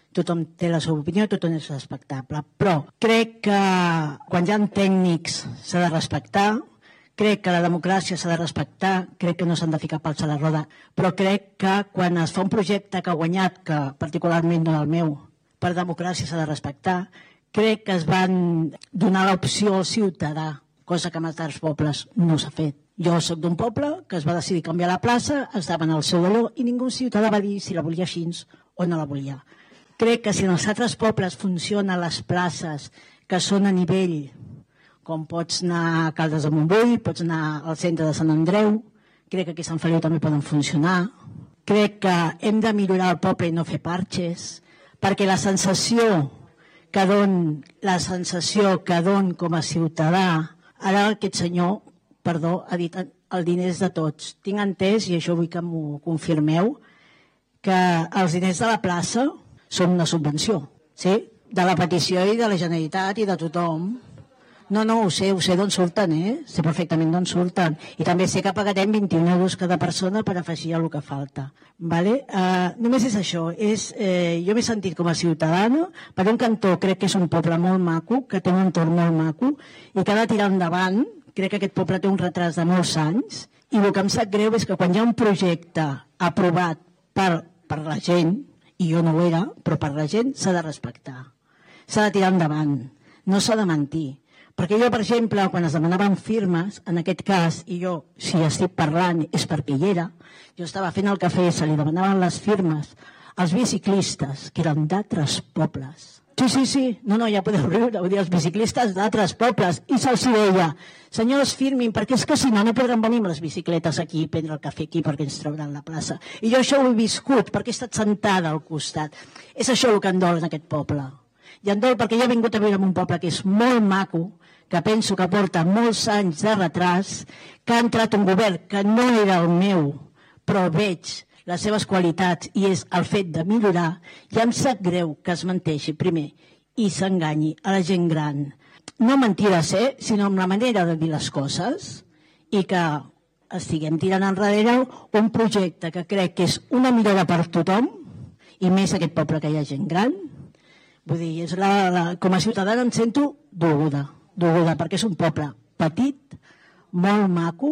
tothom té la seva opinió, tothom és respectable. Però crec que quan hi ha tècnics s'ha de respectar, crec que la democràcia s'ha de respectar, crec que no s'han de ficar pals a la roda, però crec que quan es fa un projecte que ha guanyat, que particularment no el meu, per democràcia s'ha de respectar, crec que es van donar l'opció al ciutadà, cosa que en altres pobles no s'ha fet. Jo sóc d'un poble que es va decidir canviar la plaça, estaven al seu valor i ningú ciutadà va dir si la volia així o no la volia. Crec que si en els altres pobles funcionen les places que són a nivell, com pots anar a Caldes de Montbui, pots anar al centre de Sant Andreu, crec que aquí a Sant Feliu també poden funcionar. Crec que hem de millorar el poble i no fer parxes, perquè la sensació que don, la sensació que don com a ciutadà, ara aquest senyor, perdó, ha dit el diners de tots. Tinc entès, i això vull que m'ho confirmeu, que els diners de la plaça són una subvenció, sí? De la petició i de la Generalitat i de tothom. No, no, ho sé, ho sé d'on surten, eh? Sé perfectament d'on surten. I també sé que pagarem vint-i-un euros cada persona per afegir el que falta. Vale? Uh, només és això. És, eh, jo m'he sentit com a ciutadana. Per un cantó crec que és un poble molt maco, que té un entorn molt maco, i que ha de tirar endavant. Crec que aquest poble té un retras de molts anys. I el que em sap greu és que quan hi ha un projecte aprovat per, per la gent, i jo no ho era, però per la gent s'ha de respectar. S'ha de tirar endavant. No s'ha de mentir. Perquè jo, per exemple, quan es demanaven firmes, en aquest cas, i jo, si estic parlant, és perquè hi era, jo estava fent el cafè, se li demanaven les firmes als biciclistes, que eren d'altres pobles. Sí, sí, sí, no, no, ja podeu riure, vull dir, els biciclistes d'altres pobles, i se'ls deia, senyors, firmin, perquè és que si no, no podran venir amb les bicicletes aquí, prendre el cafè aquí, perquè ens trauran la plaça. I jo això ho he viscut, perquè he estat sentada al costat. És això el que em dol en aquest poble. I em dol perquè jo he vingut a viure en un poble que és molt maco, que penso que porta molts anys de retras, que ha entrat un govern que no era el meu, però veig les seves qualitats i és el fet de millorar, i em sap greu que es menteixi primer i s'enganyi a la gent gran. No mentides, eh, sinó amb la manera de dir les coses i que estiguem tirant enrere un projecte que crec que és una millora per tothom i més aquest poble que hi ha gent gran. Vull dir, és la, la, com a ciutadana em sento dolguda. Dolguda, perquè és un poble petit, molt maco,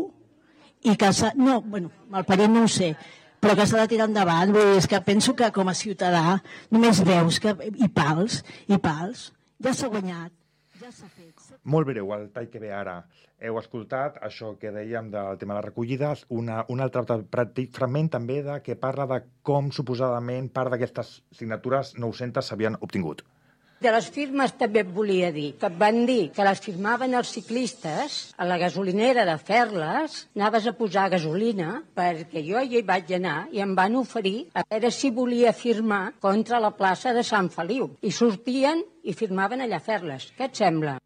i que s'ha... No, bueno, malparit no ho sé, però que s'ha de tirar endavant. Vull dir, és que penso que com a ciutadà només veus que... I pals, i pals, ja s'ha guanyat, ja s'ha fet. Molt breu, el tall que ve ara. Heu escoltat això que dèiem del tema de la recollida, una, un altre petit fragment també de que parla de com suposadament part d'aquestes signatures nou-centes s'havien obtingut. De les firmes també et volia dir, que et van dir que les firmaven els ciclistes a la gasolinera de Ferles, anaves a posar gasolina, perquè jo hi vaig anar i em van oferir a veure si volia firmar contra la plaça de Sant Feliu. I sortien i firmaven allà a Ferles. Què et sembla?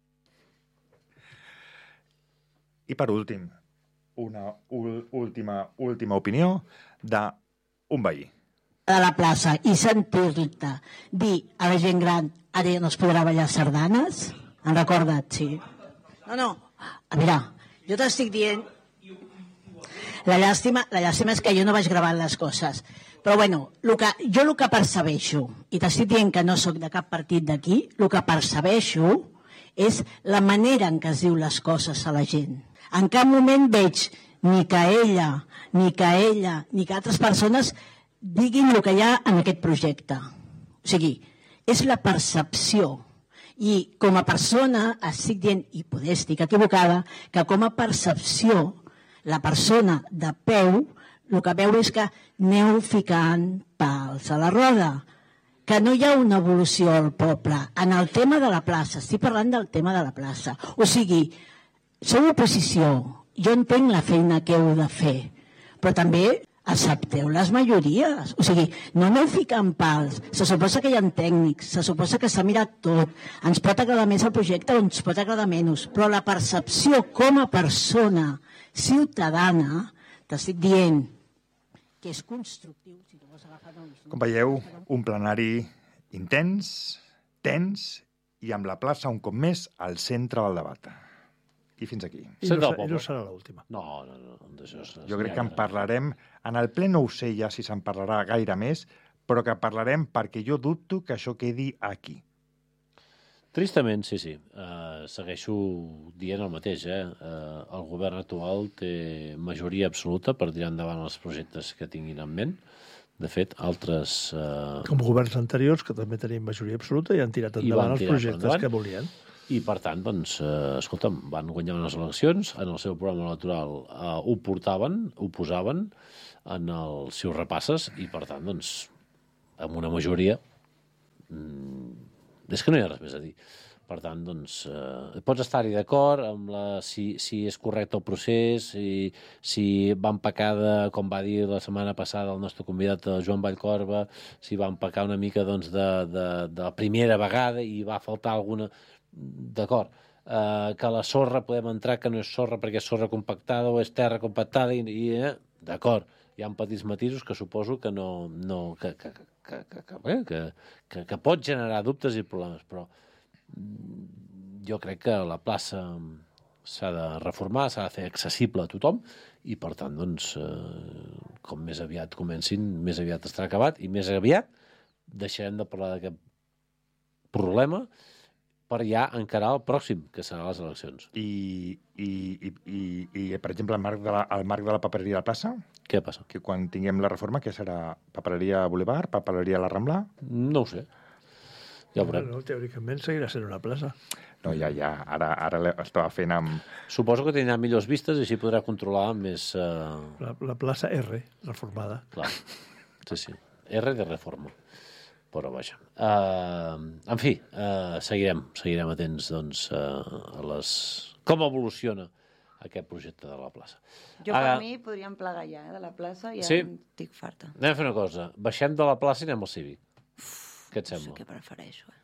I per últim, una última, última opinió d'un veí. De la plaça i sentir-te dir a la gent gran ara ja no es podrà ballar sardanes? Han recordat, sí. No, no, a veure, jo t'estic dient... La llàstima, la llàstima és que jo no vaig gravar les coses. Però bueno, lo que, jo el que percebeixo, i t'estic dient que no sóc de cap partit d'aquí, el que percebeixo és la manera en què es diu les coses a la gent. En cap moment veig ni que ella, ni que ella, ni que altres persones diguin el que hi ha en aquest projecte. O sigui, és la percepció. I com a persona estic dient, i poder estic equivocada, que com a percepció, la persona de peu, el que veu és que aneu ficant pals a la roda, que no hi ha una evolució al poble. En el tema de la plaça, estic parlant del tema de la plaça. O sigui, sou oposició, jo entenc la feina que heu de fer, però també accepteu les majories. O sigui, no aneu ficant pals. Se suposa que hi ha tècnics, se suposa que s'ha mirat tot. Ens pot agradar més el projecte o ens pot agradar menys, però la percepció com a persona ciutadana, t'estic dient que és constructiu. Si tu vols agafar... Com veieu, un plenari intens, tens i amb la plaça un cop més al centre del debat. I fins aquí. I no, i no serà l'última. No, no, no. Jo crec que en parlarem... En el ple no ho sé ja si se'n parlarà gaire més, però que parlarem perquè jo dubto que això quedi aquí. Tristament, sí, sí. Uh, segueixo dient el mateix. Eh? Uh, el govern actual té majoria absoluta per tirar endavant els projectes que tinguin en ment. De fet, altres... Uh... Com governs anteriors, que també tenien majoria absoluta, i han tirat endavant els projectes endavant. Que volien. I, per tant, doncs, uh, escolta'm, van guanyar les eleccions, en el seu programa electoral uh, ho portaven, ho posaven en els seus repasses, i, per tant, doncs, amb una majoria... Mm, és que no hi ha res més a dir. Per tant, doncs, eh, pots estar-hi d'acord amb la, si, si és correcte el procés, si, si van pecar, de, com va dir la setmana passada el nostre convidat Joan Vallcorba, si van pecar una mica doncs, de, de, de la primera vegada i va faltar alguna... D'acord. Eh, que la sorra podem entrar, que no és sorra perquè és sorra compactada o és terra compactada, i, i eh, d'acord. Hi ha petits matisos que suposo que no... no que, que, que, que, que, que, que, que, que pot generar dubtes i problemes, però jo crec que la plaça s'ha de reformar, s'ha de fer accessible a tothom i, per tant, doncs, eh, com més aviat comencin, més aviat estarà acabat i més aviat deixarem de parlar d'aquest problema per ja encarar el pròxim, que serà les eleccions. I, i, i, i, i per exemple, el marc de la, el marc de la papereria de la plaça? Què passa? Que quan tinguem la reforma, què serà? Papereria Boulevard? Papereria La Rambla? No ho sé. Ja ho veurem. No, teòricament seguirà sent una plaça. No, ja, ja. Ara, ara estava fent amb... Suposo que tindrà millors vistes i així podrà controlar més... Uh... La, la plaça R, reformada. Clar. Sí, sí. R de reforma. Però vaja. Uh, en fi, uh, seguirem, seguirem atents doncs, uh, a les... com evoluciona aquest projecte de la plaça. Jo, per uh, mi, podríem plegar ja, eh, de la plaça, i ja sí? estic farta. Anem a fer una cosa. Baixem de la plaça i anem al Cívic. Què et sembla? No sé què prefereixo, eh?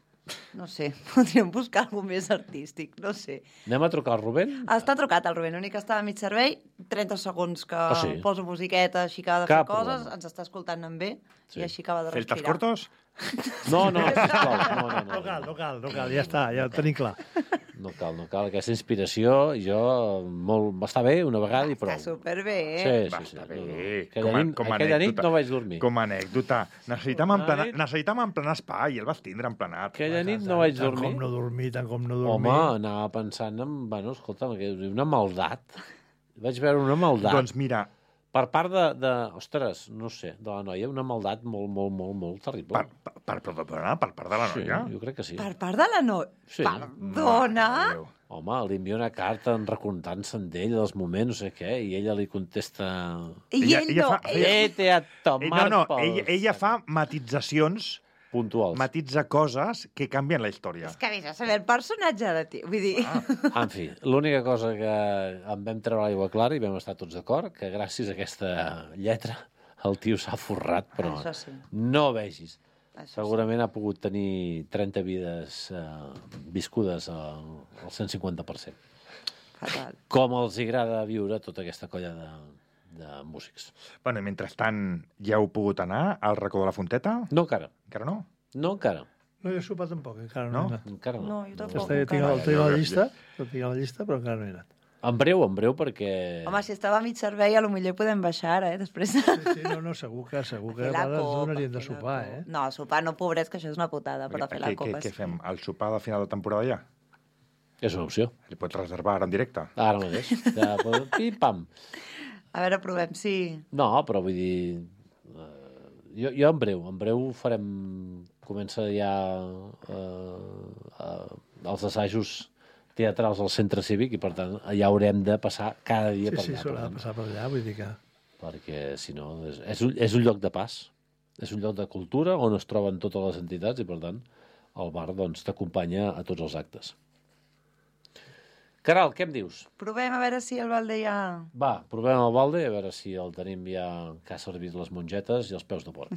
No sé, podríem buscar alguna més artístic, no sé. Anem a trucar al Rubén? Està trucat el Rubén, l'únic que està a mig servei, trenta segons que oh, sí? poso musiqueta, així que ha de Cap fer coses, problema. ens està escoltant en bé, sí. i així acaba de respirar. Feltes cortos? No, no, sisplau. No, no, no, no cal, no cal, no cal, ja està, ja ho tenim clar. No cal, no cal. Aquesta inspiració, jo, molt... va estar bé una vegada i prou. Està superbé, eh? Sí, sí, va sí. estar bé. Aquella, com a, nit, com aquella nit no vaig dormir. Com a anècdota. Necessitàvem emplenar, necessitàvem emplenar espai i el vas tindre emplenat. Aquella nit no vaig dormir. Tant com no dormir, tant com no dormir. Home, anava pensant en... Bueno, escolta'm, una maldat. Vaig veure una maldat. Doncs mira... Per part de, de... Ostres, no sé, de la noia, una maldat molt, molt, molt, molt terrible. Per, per, per, per, per part de la noia? Sí, jo crec que sí. Per part de la noia? Sí. Perdona? No, home, li envia una carta recontant-se'n d'ell, dels moments, no sé què, i ella li contesta... I ella, ell no. Fa... Vete a tomar no, no, pel... ella, ella fa matitzacions puntuals. Matitza coses que canvien la història. És que vés a saber el personatge de ti. Vull dir... Ah. En fi, l'única cosa que en vam treure l'aigua clara i vam estar tots d'acord, que gràcies a aquesta lletra el tio s'ha forrat, però sí. no vegis. Això segurament sí. Ha pogut tenir trenta vides eh, viscudes al, al cent cinquanta per cent. Fatal. Com els agrada viure tota aquesta colla de... de músics. Bueno, i mentrestant, ja heu pogut anar al racó de la Fonteta? No, encara. Encara no? No, encara. No he sopat tampoc, encara no, no? he anat. Encara no. No, jo tampoc. Està, tinc, el, tinc la llista, tinc la llista, però encara no he anat. En breu, en breu, perquè... Home, si estava a mig servei, a lo millor podem baixar, eh, després. Sí, sí, no, no, segur que, segur que a vegades donaríem de sopar, eh? No, sopar no, pobrets, que això és una putada, però fer la copa... Què, què fem? El sopar de final de temporada ja? És una opció. Li pots reservar ara en directe? Ara mateix. Ja, pim-pam. A veure, provem si... No, però vull dir... Uh, jo, jo en breu, en breu farem... Comença ja uh, uh, els assajos teatrals al centre cívic i, per tant, ja haurem de passar cada dia sí, per sí, allà. Sí, s'haurà de passar per allà, vull dir que... Perquè, si no, és, és, un, és un lloc de pas. És un lloc de cultura on es troben totes les entitats i, per tant, el bar doncs, t'acompanya a tots els actes. Caral, què em dius? Provem a veure si el balde ja... Va, provem el balde, a veure si el tenim ja que ha servit les mongetes i els peus de porc.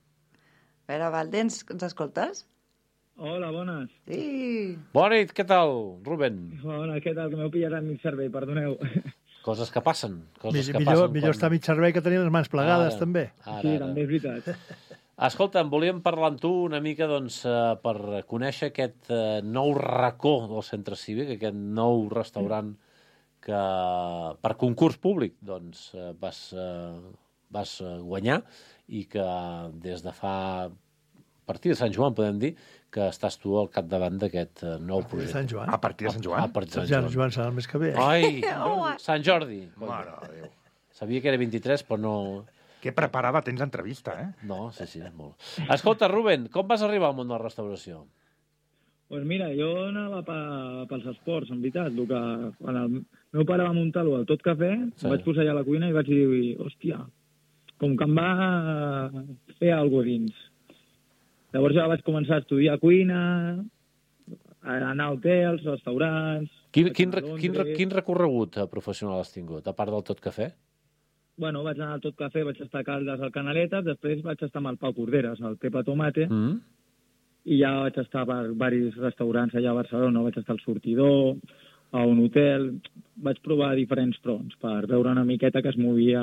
A veure, Valde, ens, ens escoltes? Hola, bones. Sí. Bona nit, què tal, Rubén? Bona, què tal? Que m'heu pillat a mig servei, perdoneu. Coses que passen. Coses millor, que passen millor quan... estar a mig servei que tenir les mans plegades, ara, també. Ara, sí, ara. també és veritat. Escolta, em volíem parlar amb tu una mica doncs, per conèixer aquest nou racó del centre cívic, aquest nou restaurant que per concurs públic doncs, vas vas guanyar i que des de fa... a partir de Sant Joan, podem dir, que estàs tu al capdavant d'aquest nou projecte. Sant Joan. A partir de Sant Joan? A partir de Sant Sant Joan serà el mes que ve. Ai, Sant Jordi. Mare de Déu. Sabia que era vint-i-tres, però no... Que preparada tens l'entrevista, eh? No, sí, sí, molt. Escolta, Rubén, com vas arribar al món de la restauració? Pues mira, jo anava pa, pels esports, en veritat. El que, quan el meu pare va muntar-lo al Tot Cafè, sí. Em vaig posar allà a la cuina i vaig dir, hòstia, com que em va fer alguna cosa dins. Llavors ja vaig començar a estudiar cuina, a anar a hotels, restaurants... Quin, quin, quin, quin recorregut professional has tingut, a part del Tot Cafè? Bueno, vaig anar al Tot Cafè, vaig estar a Caldes, al Canaletes, després vaig estar amb el Pau Corderes, al Pepa Tomate, mm. i ja vaig estar a diversos restaurants allà a Barcelona, vaig estar al Sortidor, a un hotel... Vaig provar diferents fronts per veure una miqueta que es movia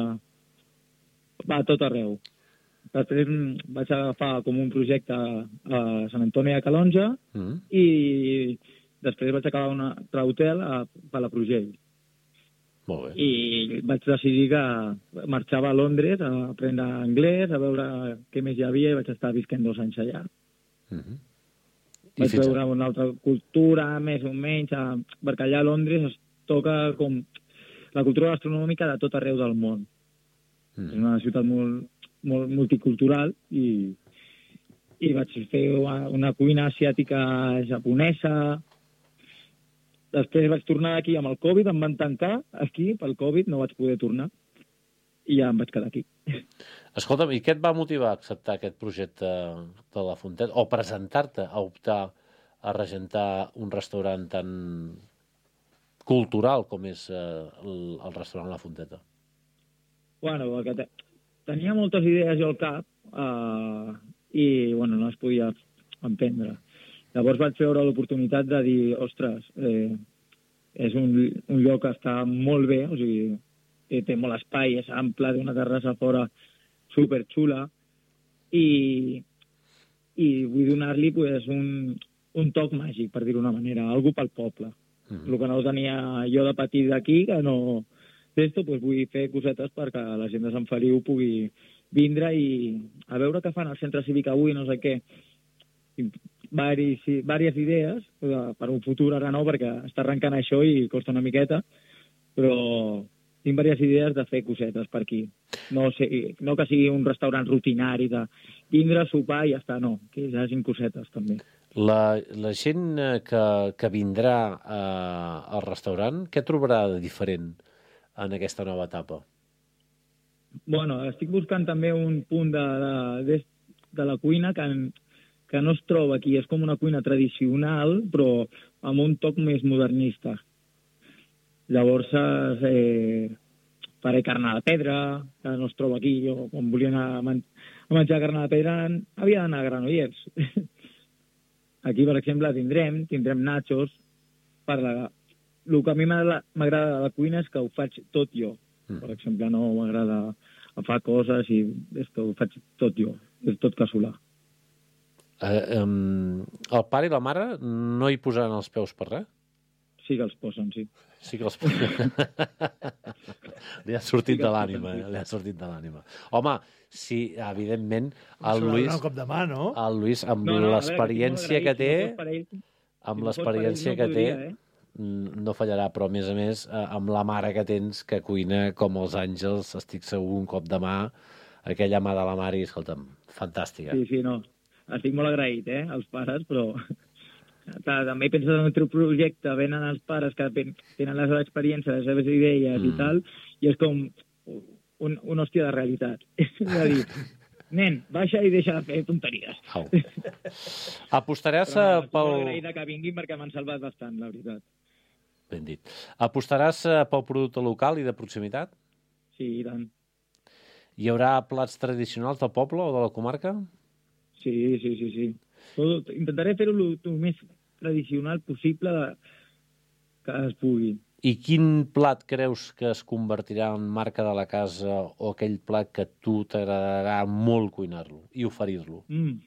va a tot arreu. Després vaig agafar com un projecte a Sant Antoni de Calonja mm. i després vaig acabar un altre hotel a Palafrugell. Molt bé. I vaig decidir que marxava a Londres a aprendre anglès, a veure què més hi havia, i vaig estar visquent dos anys allà. Mm -hmm. Vaig veure a... una altra cultura, més o menys, a... perquè allà a Londres es toca com la cultura gastronòmica de tot arreu del món. Mm. És una ciutat molt, molt multicultural i, i vaig fer una, una cuina asiàtica japonesa. Després vaig tornar aquí amb el Covid, em van tancar aquí pel Covid, no vaig poder tornar i ja em vaig quedar aquí. Escolta'm, i què et va motivar a acceptar aquest projecte de la Fonteta o presentar-te a optar a regentar un restaurant tan cultural com és eh, el, el restaurant La Fonteta? Bueno, perquè te, tenia moltes idees jo al cap eh, i bueno, no es podia emprendre. Llavors vaig veure l'oportunitat de dir, ostres, eh, és un, un lloc que està molt bé, o sigui, té molt espai, és ample, d'una terrassa fora superxula, i, i vull donar-li pues, un, un toc màgic, per dir-ho d'una manera, algú pel poble. Mm-hmm. El que no tenia jo de petit d'aquí, que no... D'esto, pues, vull fer cosetes perquè la gent de Sant Feliu pugui vindre i a veure què fan al centre cívic avui, no sé què. Varis, vàries idees per un futur, ara no, perquè està arrencant això i costa una miqueta, però tinc vàries idees de fer cosetes per aquí. No, sé, no que sigui un restaurant rutinari de vindre, sopar i ja està, no, que hi hagin cosetes també. La, la gent que, que vindrà eh, al restaurant, què trobarà de diferent en aquesta nova etapa? Bueno, estic buscant també un punt de, de, de, de la cuina que, que no es troba aquí. És com una cuina tradicional, però amb un toc més modernista. Llavors, eh, faré carn a la pedra, que no es troba aquí. Jo, quan volia anar a, man a menjar carn a la pedra, havia d'anar a Granollers. Aquí, per exemple, tindrem, tindrem nachos. Per la... El que a mi m'agrada de la cuina és que ho faig tot jo. Mm. Per exemple, no m'agrada fa coses i esto, ho faig tot jo. És tot casolà. Eh, um, el pare i la mare no hi posaran els peus per res? Sí que els posen, sí. Sí que els posen. Li ha sortit sí de l'ànima, eh? Li ha sortit de l'ànima. Home, sí, evidentment, el Lluís... Un cop de mà, no? El Lluís, amb no, no, l'experiència que té... Amb l'experiència que té... no fallarà, però a més a més amb la mare que tens, que cuina com els àngels, estic segur, un cop de mà, aquella mà de la mare, i escolta'm, fantàstica. Sí, sí, no, estic molt agraït, eh, als pares, però també penses en el teu projecte, venen els pares que tenen la seva experiència, les seves idees mm. i tal, i és com un, un hòstia de realitat. És a dir, nen, baixa i deixa de fer tonteries. Au. Apostaràs però no, pel... Estic molt agraïda que vinguin perquè m'han salvat bastant, la veritat. Ben dit. Apostaràs pel producte local i de proximitat? Sí, i tant. Hi haurà plats tradicionals del poble o de la comarca? Sí, sí, sí, sí. Tot, intentaré fer-ho el més tradicional possible que es pugui. I quin plat creus que es convertirà en marca de la casa o aquell plat que a tu t'agradarà molt cuinar-lo i oferir-lo? Mm.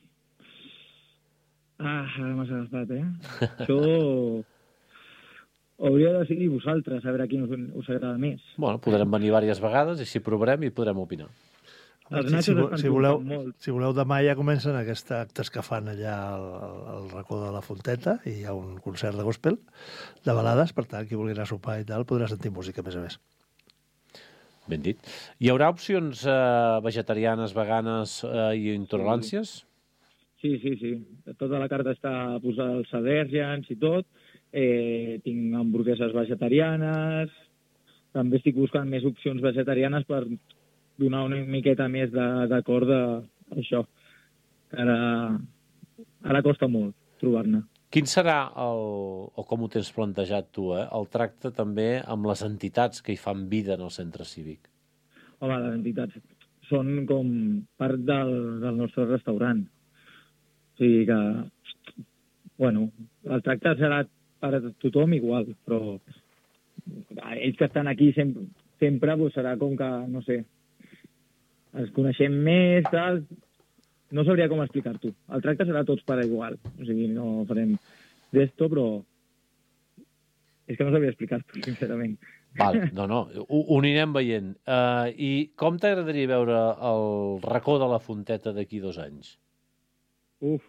Ah, ara m'has agafat, eh? Això... Hauria de decidir vosaltres, a veure quin us, us agrada més. Bueno, podrem venir diverses vegades i si provarem hi podrem opinar. Els Si, nachos si, estan si, voleu, triomfant molt. si voleu, demà ja comencen aquests actes que fan allà al, al racó de la Fonteta i hi ha un concert de gospel, de balades, per tant, qui vulgui anar a sopar i tal, podrà sentir música, a més a més. Ben dit. Hi haurà opcions eh, vegetarianes, veganes eh, i intoleràncies? Sí, sí, sí. Tota la carta està posada als al·lèrgens i tot. Eh, tinc hamburgueses vegetarianes. També estic buscant més opcions vegetarianes per donar una miqueta més d'acord de, d'això. Ara, ara costa molt trobar-ne. Quin serà, el, o com ho tens plantejat tu, eh, el tracte també amb les entitats que hi fan vida en el centre cívic? Home, les entitats són com part del, del nostre restaurant. O sigui que, bueno, el tracte serà per a tothom igual, però ells que estan aquí sempre, sempre pues, serà com que, no sé, ens coneixem més, tal... No sabria com explicar-t'ho. El tracte serà tots per igual. O sigui, no farem d'esto, però... És que no sabria explicar-t'ho, sincerament. Val, no, no, ho, ho anirem veient. Uh, I com t'agradaria veure el racó de la Fonteta d'aquí dos anys? Uf.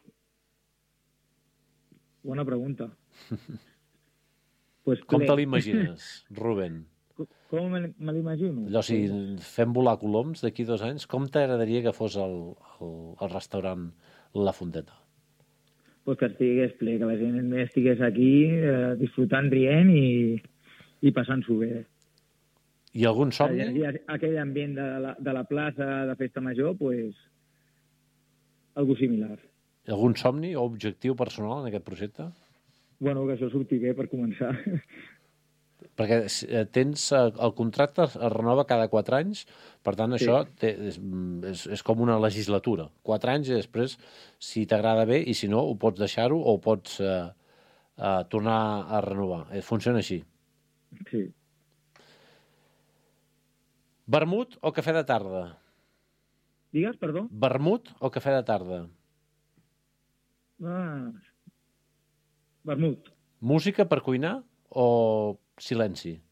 Bona pregunta. Pues com ple. te l'imagines, Rubén? Com me, me l'imagino? Allò, si fem volar coloms d'aquí dos anys, com t'agradaria que fos el, el, el restaurant La Fonteta? Pues que estigués ple, que la gent estigués aquí eh, disfrutant, rient i, i passant-s'ho bé. I algun somni? I aquell ambient de la, de la plaça de festa major, pues, algo similar. Algun somni o objectiu personal en aquest projecte? Bueno, que això surti bé per començar. Perquè tens, el contracte es renova cada quatre anys, per tant, Sí. això té, és, és, és com una legislatura. Quatre anys i després, si t'agrada bé, i si no, ho pots deixar-ho o ho pots eh, eh, tornar a renovar. Eh, funciona així. Sí. Vermut o cafè de tarda? Digues, perdó? Vermut o cafè de tarda? Ah. Vermut. Música per cuinar o silenci?